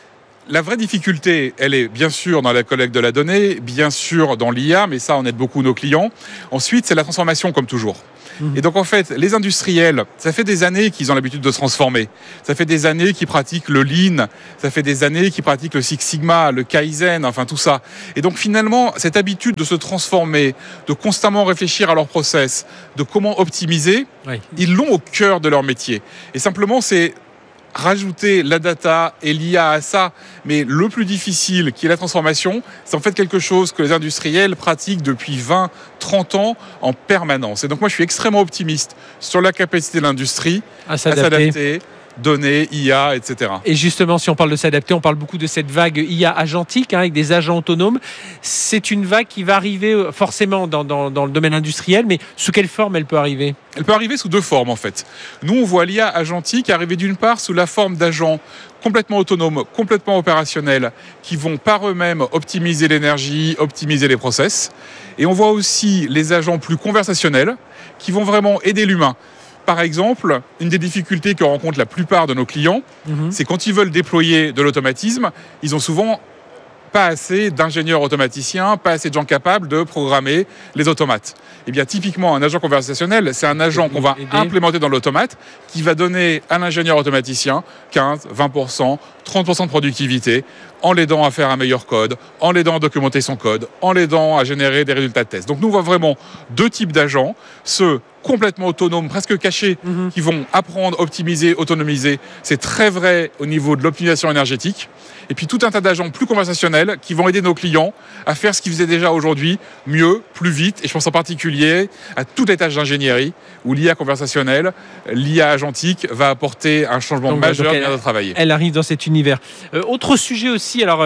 la vraie difficulté, elle est bien sûr dans la collecte de la donnée, bien sûr dans l'IA, mais ça, on aide beaucoup nos clients. Ensuite, c'est la transformation comme toujours. Et donc en fait, les industriels, ça fait des années qu'ils ont l'habitude de se transformer. Ça fait des années qu'ils pratiquent le Lean, ça fait des années qu'ils pratiquent le Six Sigma, le Kaizen, enfin tout ça. Et donc finalement, cette habitude de se transformer, de constamment réfléchir à leur process, de comment optimiser, ils l'ont au cœur de leur métier. Et simplement, c'est rajouter la data et l'IA à ça, mais le plus difficile, qui est la transformation, c'est en fait quelque chose que les industriels pratiquent depuis 20, 30 ans en permanence. Et donc moi, je suis extrêmement optimiste sur la capacité de l'industrie à s'adapter, données, IA, etc. Et justement, si on parle de s'adapter, on parle beaucoup de cette vague IA agentique, avec des agents autonomes. C'est une vague qui va arriver forcément dans le domaine industriel, mais sous quelle forme elle peut arriver ? Elle peut arriver sous deux formes, en fait. Nous, on voit l'IA agentique arriver d'une part sous la forme d'agents complètement autonomes, complètement opérationnels, qui vont par eux-mêmes optimiser l'énergie, optimiser les process. Et on voit aussi les agents plus conversationnels, qui vont vraiment aider l'humain. Par exemple, une des difficultés que rencontrent la plupart de nos clients, c'est quand ils veulent déployer de l'automatisme, ils ont souvent pas assez d'ingénieurs automaticiens, pas assez de gens capables de programmer les automates. Eh bien, typiquement, un agent conversationnel, c'est un agent qu'on va implémenter dans l'automate qui va donner à l'ingénieur automaticien 15, 20%, 30% de productivité en l'aidant à faire un meilleur code, en l'aidant à documenter son code, en l'aidant à générer des résultats de test. Donc, nous, on voit vraiment deux types d'agents, ceux complètement autonomes, presque cachés, qui vont apprendre, optimiser, autonomiser. C'est très vrai au niveau de l'optimisation énergétique. Et puis tout un tas d'agents plus conversationnels qui vont aider nos clients à faire ce qu'ils faisaient déjà aujourd'hui, mieux, plus vite. Et je pense en particulier à toutes les tâches d'ingénierie où l'IA conversationnelle, l'IA agentique va apporter un changement majeur dans notre travail. Elle arrive dans cet univers. Autre sujet aussi, alors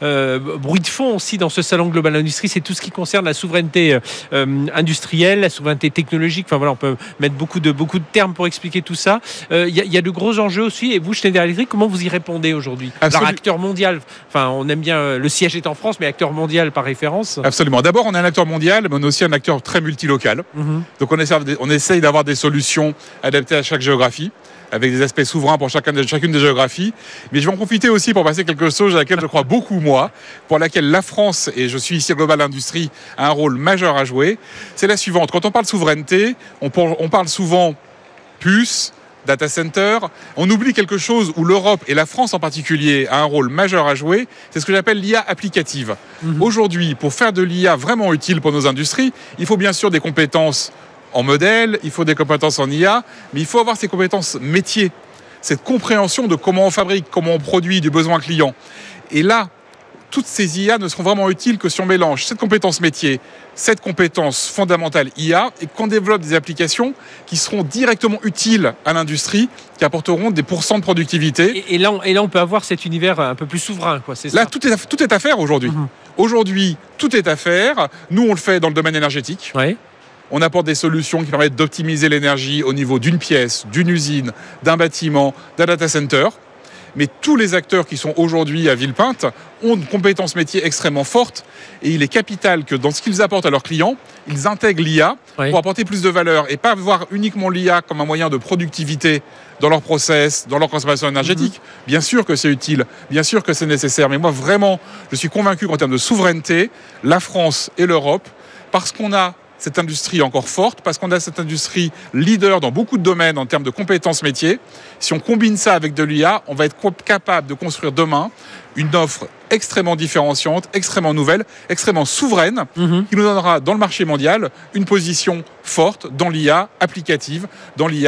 bruit de fond aussi dans ce salon Global Industrie, c'est tout ce qui concerne la souveraineté industrielle, la souveraineté technologique. Enfin voilà, on peut mettre beaucoup de termes pour expliquer tout ça. Il y a de gros enjeux aussi. Et vous, Schneider Electric, comment vous y répondez aujourd'hui ? Alors, acteur mondial, enfin on aime bien, le siège est en France, mais acteur mondial par référence. Absolument. D'abord, on est un acteur mondial, mais on est aussi un acteur très multilocal. Donc on essaye d'avoir des solutions adaptées à chaque géographie, avec des aspects souverains pour chacune des géographies. Mais je vais en profiter aussi pour passer quelque chose à laquelle je crois beaucoup, moi, pour laquelle la France, et je suis ici à Global Industrie, a un rôle majeur à jouer. C'est la suivante. Quand on parle souveraineté, on parle souvent puces, data center. On oublie quelque chose où l'Europe, et la France en particulier, a un rôle majeur à jouer. C'est ce que j'appelle l'IA applicative. Aujourd'hui, pour faire de l'IA vraiment utile pour nos industries, il faut bien sûr des compétences en modèle, il faut des compétences en IA, mais il faut avoir ces compétences métiers, cette compréhension de comment on fabrique, comment on produit du besoin client. Et là, toutes ces IA ne seront vraiment utiles que si on mélange cette compétence métier, cette compétence fondamentale IA, et qu'on développe des applications qui seront directement utiles à l'industrie, qui apporteront des pourcents de productivité. Et là, on peut avoir cet univers un peu plus souverain, quoi. C'est ça. Là, tout est à faire aujourd'hui. Aujourd'hui, tout est à faire. Nous, on le fait dans le domaine énergétique. Ouais. On apporte des solutions qui permettent d'optimiser l'énergie au niveau d'une pièce, d'une usine, d'un bâtiment, d'un data center. Mais tous les acteurs qui sont aujourd'hui à Villepinte ont une compétence métier extrêmement forte et il est capital que dans ce qu'ils apportent à leurs clients, ils intègrent l'IA pour apporter plus de valeur et pas voir uniquement l'IA comme un moyen de productivité dans leur process, dans leur consommation énergétique. Bien sûr que c'est utile, bien sûr que c'est nécessaire, mais moi vraiment, je suis convaincu qu'en termes de souveraineté, la France et l'Europe, parce qu'on a cette industrie encore forte, parce qu'on a cette industrie leader dans beaucoup de domaines en termes de compétences métiers. Si on combine ça avec de l'IA, on va être capable de construire demain une offre extrêmement différenciante, extrêmement nouvelle, extrêmement souveraine, qui nous donnera dans le marché mondial une position forte dans l'IA applicative, dans l'IA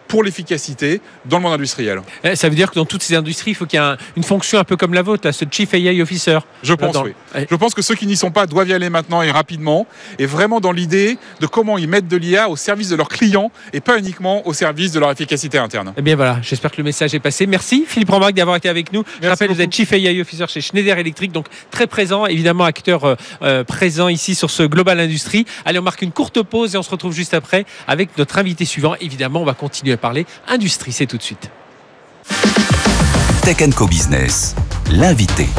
pour l'efficacité dans le monde industriel. Ça veut dire que dans toutes ces industries, il faut qu'il y ait une fonction un peu comme la vôtre, là, ce Chief AI Officer. Je pense, oui. Je pense que ceux qui n'y sont pas doivent y aller maintenant et rapidement, et vraiment dans l'idée de comment ils mettent de l'IA au service de leurs clients et pas uniquement au service de leur efficacité interne. Eh bien voilà, j'espère que le message est passé. Merci Philippe Rambac d'avoir été avec nous. Je rappelle, vous êtes Chief AI Officer chez Schneider Electric, donc très présent, évidemment acteur présent ici sur ce Global Industrie. Allez, on marque une courte pause et on se retrouve juste après avec notre invité suivant. Évidemment, on va continuer à parler industrie, c'est tout de suite. Tech & Co Business, l'invité.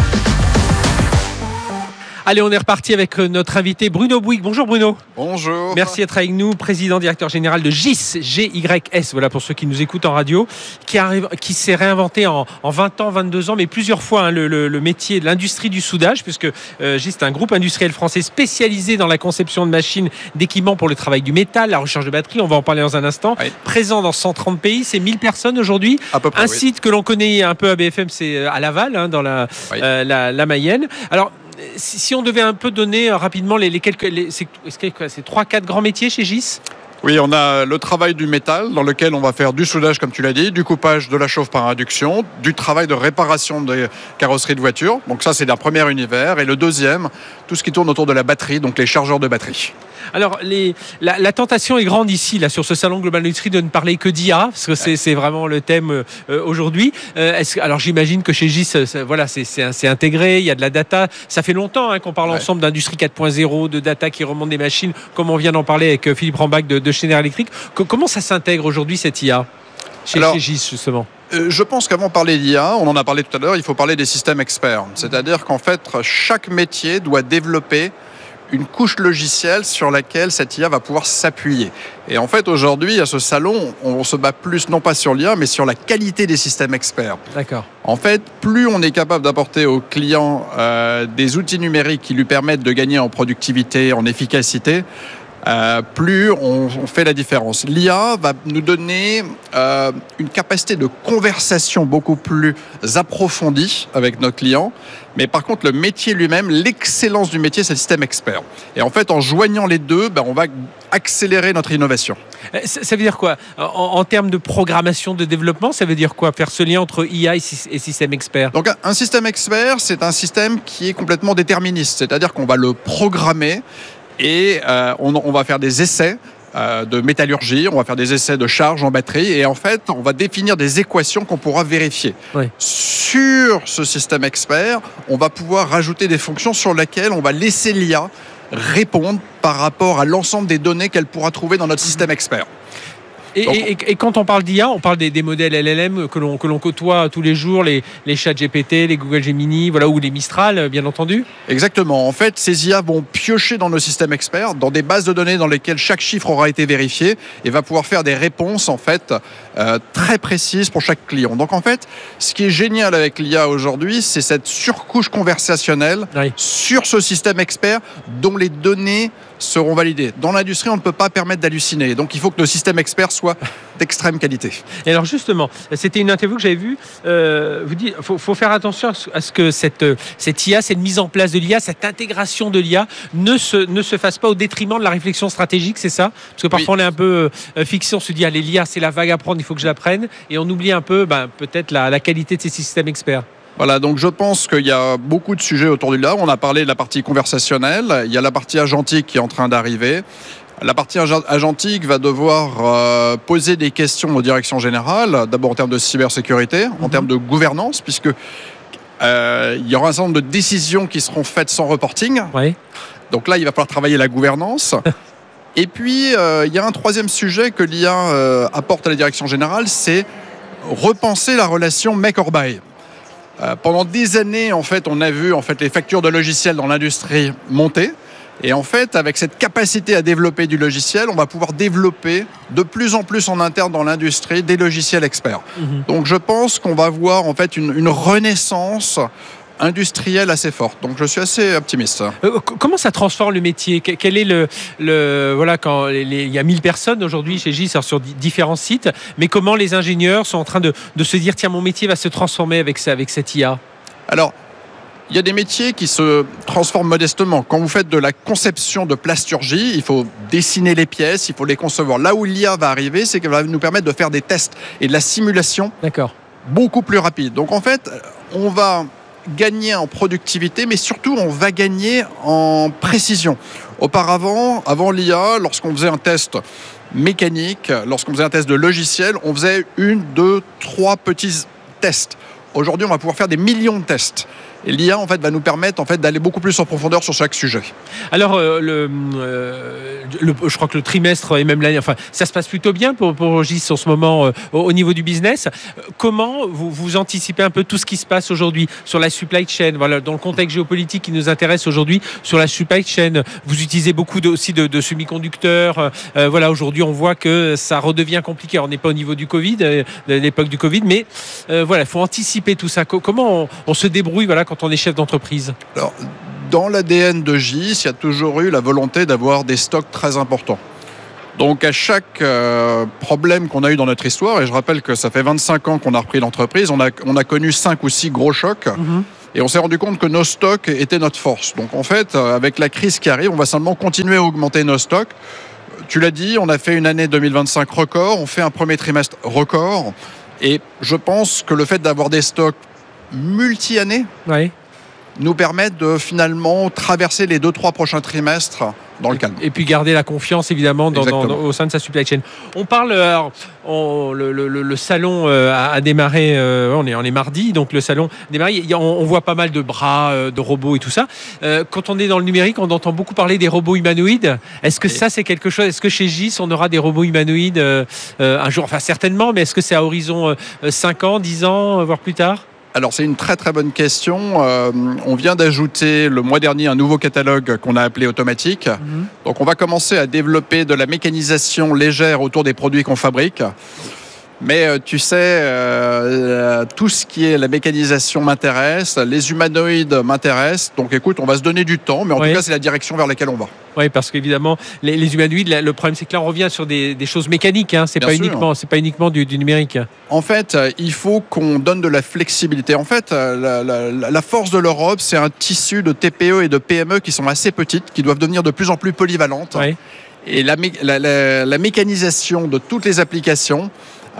Allez, on est reparti avec notre invité Bruno Bouygues. Bonjour Bruno. Bonjour. Merci d'être avec nous, président directeur général de GYS, GYS, voilà pour ceux qui nous écoutent en radio, qui s'est réinventé en 20 ans, 22 ans, mais plusieurs fois le métier de l'industrie du soudage, puisque GYS est un groupe industriel français spécialisé dans la conception de machines, d'équipements pour le travail du métal, la recharge de batteries, on va en parler dans un instant, oui. Présent dans 130 pays, c'est 1000 personnes aujourd'hui. À peu près, site que l'on connaît un peu à BFM, c'est à Laval, dans la Mayenne. Alors, si on devait un peu donner rapidement c'est 3-4 grands métiers chez GYS ? Oui, on a le travail du métal dans lequel on va faire du soudage, comme tu l'as dit, du coupage, de la chauffe par induction, du travail de réparation des carrosseries de voitures. Donc ça, c'est un premier univers. Et le deuxième, tout ce qui tourne autour de la batterie, donc les chargeurs de batterie. Alors, la tentation est grande ici, là, sur ce salon Global Industrie, de ne parler que d'IA, parce que c'est vraiment le thème aujourd'hui. Alors, j'imagine que chez GYS, c'est intégré, il y a de la data. Ça fait longtemps qu'on parle ensemble d'industrie 4.0, de data qui remonte des machines, comme on vient d'en parler avec Philippe Rambac de Schneider Electric. Comment ça s'intègre aujourd'hui, cette IA, chez GYS, justement ? Je pense qu'avant de parler d'IA, on en a parlé tout à l'heure, il faut parler des systèmes experts. C'est-à-dire qu'en fait, chaque métier doit développer une couche logicielle sur laquelle cette IA va pouvoir s'appuyer. Et en fait, aujourd'hui, à ce salon, on se bat plus, non pas sur l'IA, mais sur la qualité des systèmes experts. D'accord. En fait, plus on est capable d'apporter au client des outils numériques qui lui permettent de gagner en productivité, en efficacité, plus on fait la différence. L'IA va nous donner une capacité de conversation beaucoup plus approfondie avec nos clients. Mais par contre, le métier lui-même, l'excellence du métier, c'est le système expert. Et en fait, en joignant les deux, on va accélérer notre innovation. Ça veut dire quoi ? En termes de programmation, de développement, ça veut dire quoi ? Faire ce lien entre IA et système expert ? Donc, un système expert, c'est un système qui est complètement déterministe. C'est-à-dire qu'on va le programmer et on va faire des essais de métallurgie, on va faire des essais de charge en batterie et en fait, on va définir des équations qu'on pourra vérifier. Oui. Sur ce système expert, on va pouvoir rajouter des fonctions sur lesquelles on va laisser l'IA répondre par rapport à l'ensemble des données qu'elle pourra trouver dans notre système expert. Et quand on parle d'IA, on parle des modèles LLM que l'on côtoie tous les jours, les ChatGPT, les Google Gemini, ou les Mistral, bien entendu. Exactement. En fait, ces IA vont piocher dans nos systèmes experts, dans des bases de données dans lesquelles chaque chiffre aura été vérifié et va pouvoir faire des réponses en fait très précises pour chaque client. Donc en fait, ce qui est génial avec l'IA aujourd'hui, c'est cette surcouche conversationnelle sur ce système expert dont les données seront validées. Dans l'industrie, on ne peut pas permettre d'halluciner. Donc il faut que nos systèmes experts soient d'extrême qualité. Et alors justement, c'était une interview que j'avais vue. Vous dites, faut faire attention à ce que cette IA, cette mise en place de l'IA, cette intégration de l'IA ne se fasse pas au détriment de la réflexion stratégique, c'est ça ? Parce que parfois on est un peu fixé, on se dit l'IA c'est la vague à prendre, il faut que je la prenne, et on oublie un peu peut-être la qualité de ces systèmes experts. Voilà, donc je pense qu'il y a beaucoup de sujets autour de l'IA. On a parlé de la partie conversationnelle, il y a la partie agentique qui est en train d'arriver. La partie agentique va devoir poser des questions aux directions générales, d'abord en termes de cybersécurité, en termes de gouvernance, puisque il y aura un certain nombre de décisions qui seront faites sans reporting. Oui. Donc là, il va falloir travailler la gouvernance. Et puis, il y a un troisième sujet que l'IA apporte à la direction générale, c'est repenser la relation make or buy. Pendant des années, en fait, on a vu les factures de logiciels dans l'industrie monter. Et en fait, avec cette capacité à développer du logiciel, on va pouvoir développer de plus en plus en interne dans l'industrie des logiciels experts. Donc, je pense qu'on va voir en fait une renaissance industrielle assez forte. Donc, je suis assez optimiste. Comment ça transforme le métier ? Quel est quand il y a 1000 personnes aujourd'hui chez GYS sur différents sites, mais comment les ingénieurs sont en train de se dire tiens, mon métier va se transformer avec cette IA ? Alors, Il y a des métiers qui se transforment modestement. Quand vous faites de la conception de plasturgie, il faut dessiner les pièces, il faut les concevoir. Là où l'IA va arriver, c'est qu'elle va nous permettre de faire des tests et de la simulation beaucoup plus rapide. Donc en fait, on va gagner en productivité, mais surtout on va gagner en précision. Auparavant, avant l'IA, lorsqu'on faisait un test mécanique, lorsqu'on faisait un test de logiciel, on faisait 1, 2, 3 petits tests. Aujourd'hui, on va pouvoir faire des millions de tests. Et l'IA, en fait, va nous permettre d'aller beaucoup plus en profondeur sur chaque sujet. Alors, je crois que le trimestre et même l'année, ça se passe plutôt bien pour GIS en ce moment au niveau du business. Comment vous anticipez un peu tout ce qui se passe aujourd'hui sur la supply chain, voilà, dans le contexte géopolitique qui nous intéresse aujourd'hui, sur la supply chain. Vous utilisez beaucoup aussi de semi-conducteurs. Voilà, aujourd'hui, on voit que ça redevient compliqué. On n'est pas au niveau du Covid, de l'époque du Covid, mais voilà, il faut anticiper tout ça. Comment on se débrouille, voilà, quand on est chef d'entreprise? Alors, dans l'ADN de GIS, il y a toujours eu la volonté d'avoir des stocks très importants. Donc à chaque problème qu'on a eu dans notre histoire, et je rappelle que ça fait 25 ans qu'on a repris l'entreprise, on a connu 5 ou 6 gros chocs, et on s'est rendu compte que nos stocks étaient notre force. Donc en fait, avec la crise qui arrive, on va simplement continuer à augmenter nos stocks. Tu l'as dit, on a fait une année 2025 record, on fait un premier trimestre record, et je pense que le fait d'avoir des stocks multi-années nous permettent de finalement traverser les 2-3 prochains trimestres dans le calme. Et puis garder la confiance évidemment au sein de sa supply chain. On parle, le salon a démarré, on est mardi, donc le salon a démarré, on voit pas mal de bras, de robots et tout ça. Quand on est dans le numérique, on entend beaucoup parler des robots humanoïdes. Est-ce que ça c'est quelque chose, est-ce que chez GIS on aura des robots humanoïdes un jour? Enfin certainement, mais est-ce que c'est à horizon 5 ans, 10 ans, voire plus tard? Alors c'est une très très bonne question. On vient d'ajouter le mois dernier un nouveau catalogue qu'on a appelé automatique. Donc on va commencer à développer de la mécanisation légère autour des produits qu'on fabrique. Mais tu sais, tout ce qui est la mécanisation m'intéresse, les humanoïdes m'intéressent. Donc écoute, on va se donner du temps, mais en tout cas c'est la direction vers laquelle on va. Oui, parce qu'évidemment, les humanoïdes, le problème c'est que là on revient sur des choses mécaniques, hein. C'est pas uniquement du numérique. En fait, il faut qu'on donne de la flexibilité. En fait, la force de l'Europe, c'est un tissu de TPE et de PME qui sont assez petites, qui doivent devenir de plus en plus polyvalentes. Et la mécanisation de toutes les applications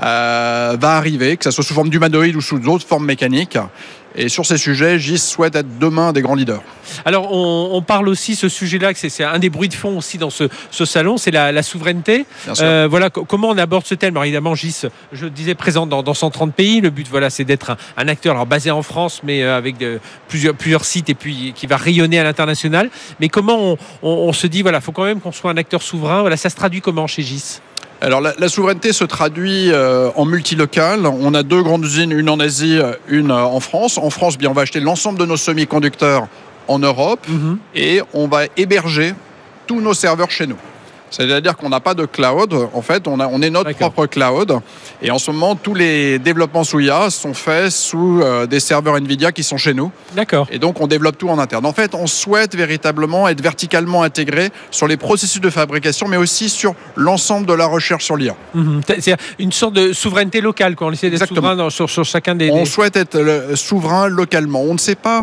va arriver, que ce soit sous forme d'humanoïde ou sous d'autres formes mécaniques. Et sur ces sujets, GIS souhaite être demain des grands leaders. Alors, on parle aussi, ce sujet-là, que c'est un des bruits de fond aussi dans ce salon, c'est la souveraineté. Voilà, comment on aborde ce thème? Alors évidemment, GIS, je disais, présente dans 130 pays. Le but, voilà, c'est d'être un acteur basé en France, mais avec plusieurs sites et puis qui va rayonner à l'international. Mais comment on se dit, voilà, il faut quand même qu'on soit un acteur souverain. Voilà, ça se traduit comment chez GIS? Alors la souveraineté se traduit en multilocal. On a 2 grandes usines, une en Asie, une en France. En France, bien, on va acheter l'ensemble de nos semi-conducteurs en Europe et on va héberger tous nos serveurs chez nous. C'est-à-dire qu'on n'a pas de cloud. En fait, on est notre propre cloud. Et en ce moment, tous les développements sous IA sont faits sous des serveurs NVIDIA qui sont chez nous. D'accord. Et donc, on développe tout en interne. En fait, on souhaite véritablement être verticalement intégré sur les processus de fabrication, mais aussi sur l'ensemble de la recherche sur l'IA. C'est une sorte de souveraineté locale, quoi. On essaie d'être souverain sur chacun des... On souhaite être souverain localement. On ne sait pas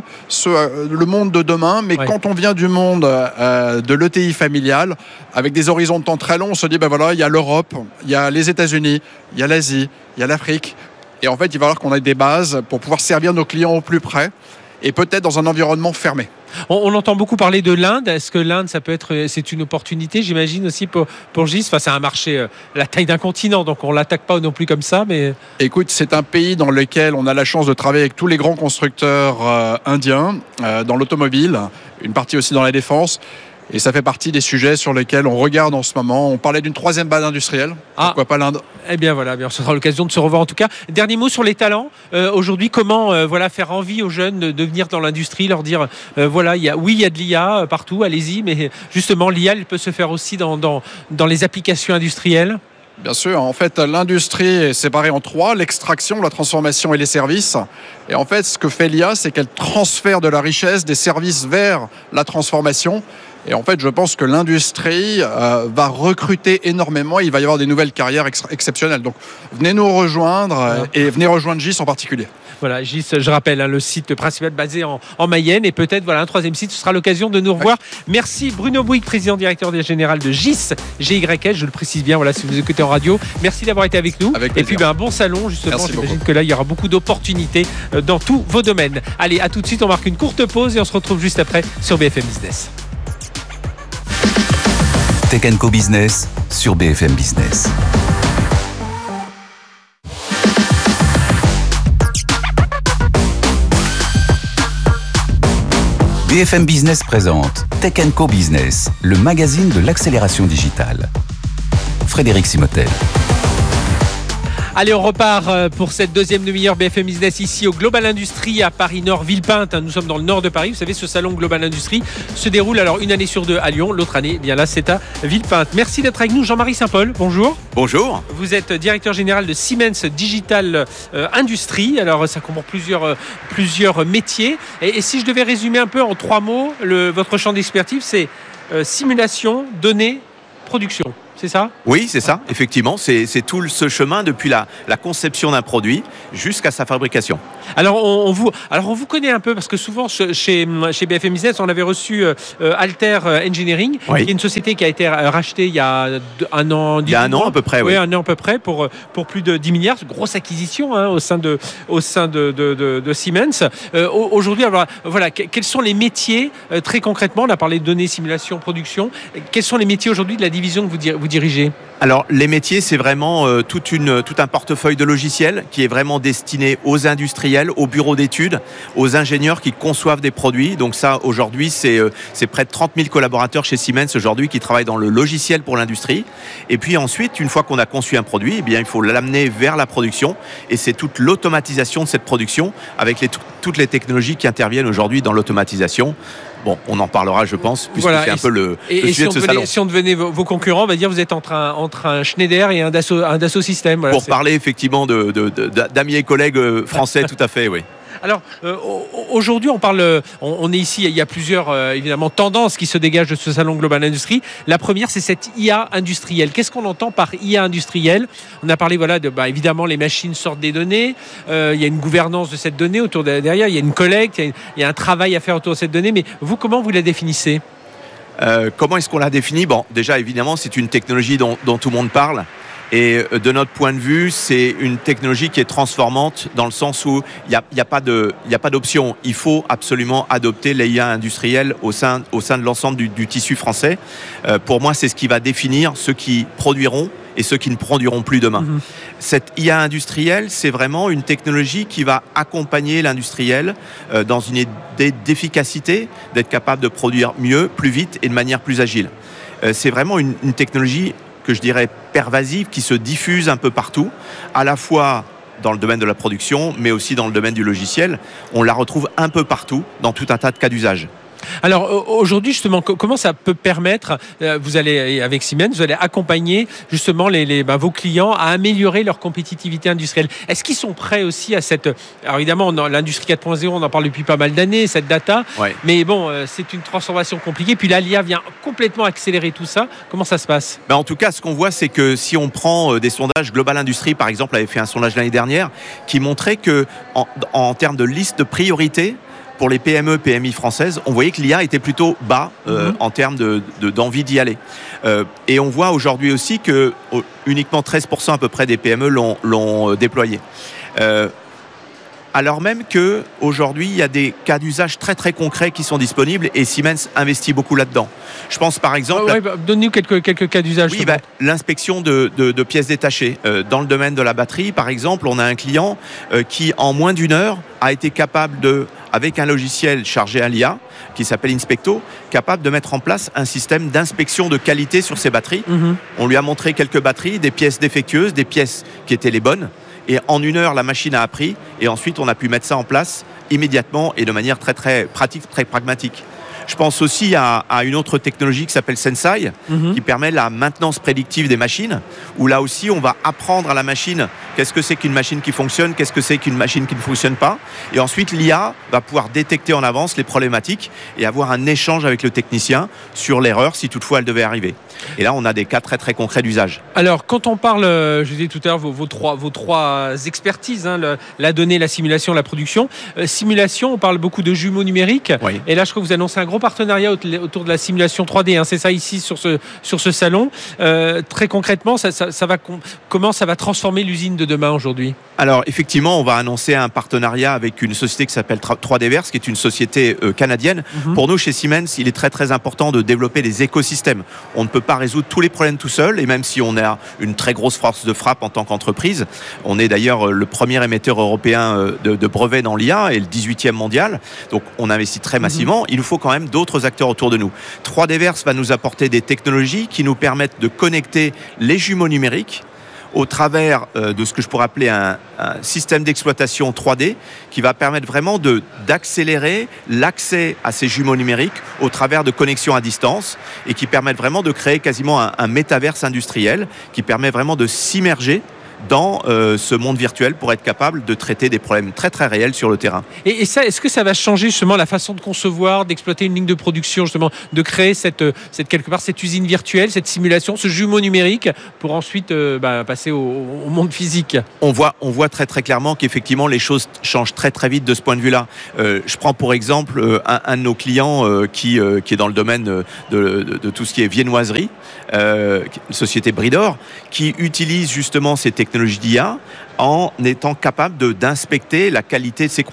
le monde de demain, mais quand on vient du monde de l'ETI familial, avec des horizons de temps très longs, on se dit, voilà, il y a l'Europe, il y a les États-Unis, il y a l'Asie, il y a l'Afrique. Et en fait, il va falloir qu'on ait des bases pour pouvoir servir nos clients au plus près et peut-être dans un environnement fermé. On entend beaucoup parler de l'Inde. Est-ce que l'Inde, c'est une opportunité, j'imagine, aussi pour GIS? Enfin, c'est un marché, la taille d'un continent, donc on ne l'attaque pas non plus comme ça. Mais... Écoute, c'est un pays dans lequel on a la chance de travailler avec tous les grands constructeurs indiens, dans l'automobile, une partie aussi dans la défense. Et ça fait partie des sujets sur lesquels on regarde en ce moment. On parlait d'une 3e base industrielle. Pourquoi pas l'Inde? Eh bien voilà, ce sera l'occasion de se revoir en tout cas. Dernier mot sur les talents. Aujourd'hui, comment faire envie aux jeunes de venir dans l'industrie, leur dire il y a de l'IA partout, allez-y, mais justement l'IA, elle peut se faire aussi dans les applications industrielles. Bien sûr, en fait, l'industrie est séparée en 3, l'extraction, la transformation et les services. Et en fait, ce que fait l'IA, c'est qu'elle transfère de la richesse des services vers la transformation. Et en fait, je pense que l'industrie va recruter énormément. Il va y avoir des nouvelles carrières exceptionnelles. Donc, venez nous rejoindre et venez rejoindre GIS en particulier. Voilà, GIS, je rappelle, le site principal basé en Mayenne. Et peut-être, un troisième site, ce sera l'occasion de nous revoir. Merci Bruno Bouygues, président directeur général de GIS, GYS, je le précise bien, si vous écoutez en radio. Merci d'avoir été avec nous. Avec et puis, un bon salon, justement. Merci J'imagine beaucoup. que là, il y aura beaucoup d'opportunités dans tous vos domaines. Allez, à tout de suite, on marque une courte pause et on se retrouve juste après sur BFM Business. Tech & Co Business sur BFM Business. BFM Business présente Tech & Co Business, le magazine de l'accélération digitale. Frédéric Simotel. Allez, on repart pour cette deuxième demi-heure BFM Business ici au Global Industrie à Paris Nord, Villepinte. Nous sommes dans le nord de Paris. Vous savez, ce salon Global Industrie se déroule alors une année sur deux à Lyon. L'autre année, bien là, c'est à Villepinte. Merci d'être avec nous. Jean-Marie Saint-Paul, bonjour. Bonjour. Vous êtes directeur général de Siemens Digital Industries. Alors, ça comprend plusieurs métiers. Et si je devais résumer un peu en 3 mots, votre champ d'expertise, c'est simulation, données, production. C'est ça ? Oui, c'est ça, effectivement. C'est tout ce chemin depuis la conception d'un produit jusqu'à sa fabrication. Alors, on vous connaît un peu parce que souvent, chez BFM Business, on avait reçu Alter Engineering, qui est une société qui a été rachetée il y a un an. Il y a un an à peu près, oui. Oui, un an à peu près pour plus de 10 milliards. C'est une grosse acquisition au sein de Siemens. Aujourd'hui, alors, voilà, quels sont les métiers, très concrètement, on a parlé de données, simulation, production. Quels sont les métiers aujourd'hui de la division que vous dirigez ? Alors, les métiers, c'est vraiment tout un portefeuille de logiciels qui est vraiment destiné aux industriels, aux bureaux d'études, aux ingénieurs qui conçoivent des produits. Donc ça, aujourd'hui, c'est près de 30 000 collaborateurs chez Siemens aujourd'hui qui travaillent dans le logiciel pour l'industrie. Et puis ensuite, une fois qu'on a conçu un produit, il faut l'amener vers la production. Et c'est toute l'automatisation de cette production avec toutes les technologies qui interviennent aujourd'hui dans l'automatisation. Bon, on en parlera, je pense, puisque c'est un peu le sujet de ce salon. Si on devenait vos concurrents, on va dire vous êtes entre un Schneider et un Dassault Systèmes. Voilà, pour parler effectivement d'amis et collègues français, tout à fait, oui. Alors, aujourd'hui, on est ici, il y a plusieurs, évidemment, tendances qui se dégagent de ce salon Global Industrie. La première, c'est cette IA industrielle. Qu'est-ce qu'on entend par IA industrielle ? On a parlé, évidemment, les machines sortent des données. Il y a une gouvernance de cette donnée derrière. Il y a une collecte, il y a un travail à faire autour de cette donnée. Mais vous, comment vous la définissez ? Comment est-ce qu'on la définit ? Bon, déjà, évidemment, c'est une technologie dont tout le monde parle. Et de notre point de vue, c'est une technologie qui est transformante dans le sens où il n'y a pas d'option. Il faut absolument adopter l'IA industrielle au sein de l'ensemble du tissu français. Pour moi, c'est ce qui va définir ceux qui produiront et ceux qui ne produiront plus demain. Mmh. Cette IA industrielle, c'est vraiment une technologie qui va accompagner l'industriel dans une idée d'efficacité, d'être capable de produire mieux, plus vite et de manière plus agile. C'est vraiment une technologie que je dirais pervasive, qui se diffuse un peu partout, à la fois dans le domaine de la production, mais aussi dans le domaine du logiciel. On la retrouve un peu partout, dans tout un tas de cas d'usage. Alors aujourd'hui, justement, comment ça peut permettre, vous allez, avec Siemens, vous allez accompagner justement vos clients à améliorer leur compétitivité industrielle. Est-ce qu'ils sont prêts aussi à cette... Alors évidemment, l'industrie 4.0, on en parle depuis pas mal d'années, cette data, ouais. Mais bon, c'est une transformation compliquée. Puis l'IA vient complètement accélérer tout ça. Comment ça se passe ? En tout cas, ce qu'on voit, c'est que si on prend des sondages, Global Industrie, par exemple, avait fait un sondage l'année dernière qui montrait que en termes de liste de priorités, pour les PME, PMI françaises, on voyait que l'IA était plutôt bas en termes d'envie d'y aller. Et on voit aujourd'hui aussi que uniquement 13% à peu près des PME l'ont déployé. Alors même qu'aujourd'hui, il y a des cas d'usage très très concrets qui sont disponibles et Siemens investit beaucoup là-dedans. Je pense par exemple... Donne-nous quelques cas d'usage. Oui, l'inspection de pièces détachées. Dans le domaine de la batterie, par exemple, on a un client qui, en moins d'1 heure, a été capable avec un logiciel chargé à l'IA, qui s'appelle Inspecto, capable de mettre en place un système d'inspection de qualité sur ses batteries. Mmh. On lui a montré quelques batteries, des pièces défectueuses, des pièces qui étaient les bonnes. Et en 1 heure, la machine a appris. Et ensuite, on a pu mettre ça en place immédiatement et de manière très, très pratique, très pragmatique. Je pense aussi à une autre technologie qui s'appelle Sensai, qui permet la maintenance prédictive des machines, où là aussi on va apprendre à la machine qu'est-ce que c'est qu'une machine qui fonctionne, qu'est-ce que c'est qu'une machine qui ne fonctionne pas. Et ensuite, l'IA va pouvoir détecter en avance les problématiques et avoir un échange avec le technicien sur l'erreur si toutefois elle devait arriver. Et là, on a des cas très très concrets d'usage. Alors, quand on parle, je disais tout à l'heure, vos trois expertises, la donnée, la simulation, la production. Simulation, on parle beaucoup de jumeaux numériques. Oui. Et là, je crois que vous annoncez un gros partenariat autour de la simulation 3D. C'est ça ici sur ce salon. Très concrètement, comment ça va transformer l'usine de demain aujourd'hui ? Alors, effectivement, on va annoncer un partenariat avec une société qui s'appelle 3Dverse, qui est une société canadienne. Pour nous, chez Siemens, il est très très important de développer des écosystèmes. On ne peut pas résoudre tous les problèmes tout seul, et même si on a une très grosse force de frappe en tant qu'entreprise, on est d'ailleurs le premier émetteur européen de brevets dans l'IA et le 18e mondial, donc on investit très massivement. Il nous faut quand même d'autres acteurs autour de nous. 3Dverse va nous apporter des technologies qui nous permettent de connecter les jumeaux numériques au travers de ce que je pourrais appeler un système d'exploitation 3D qui va permettre vraiment d'accélérer l'accès à ces jumeaux numériques au travers de connexions à distance et qui permettent vraiment de créer quasiment un métaverse industriel qui permet vraiment de s'immerger dans ce monde virtuel pour être capable de traiter des problèmes très très réels sur le terrain. Et ça, est-ce que ça va changer justement la façon de concevoir, d'exploiter une ligne de production, justement, de créer quelque part cette usine virtuelle, cette simulation, ce jumeau numérique pour ensuite passer au monde physique ? On voit très très clairement qu'effectivement les choses changent très très vite de ce point de vue-là. Je prends pour exemple un de nos clients qui est dans le domaine de tout ce qui est viennoiserie, une société Bridor, qui utilise justement ces technologies d'IA en étant capable d'inspecter la qualité de ses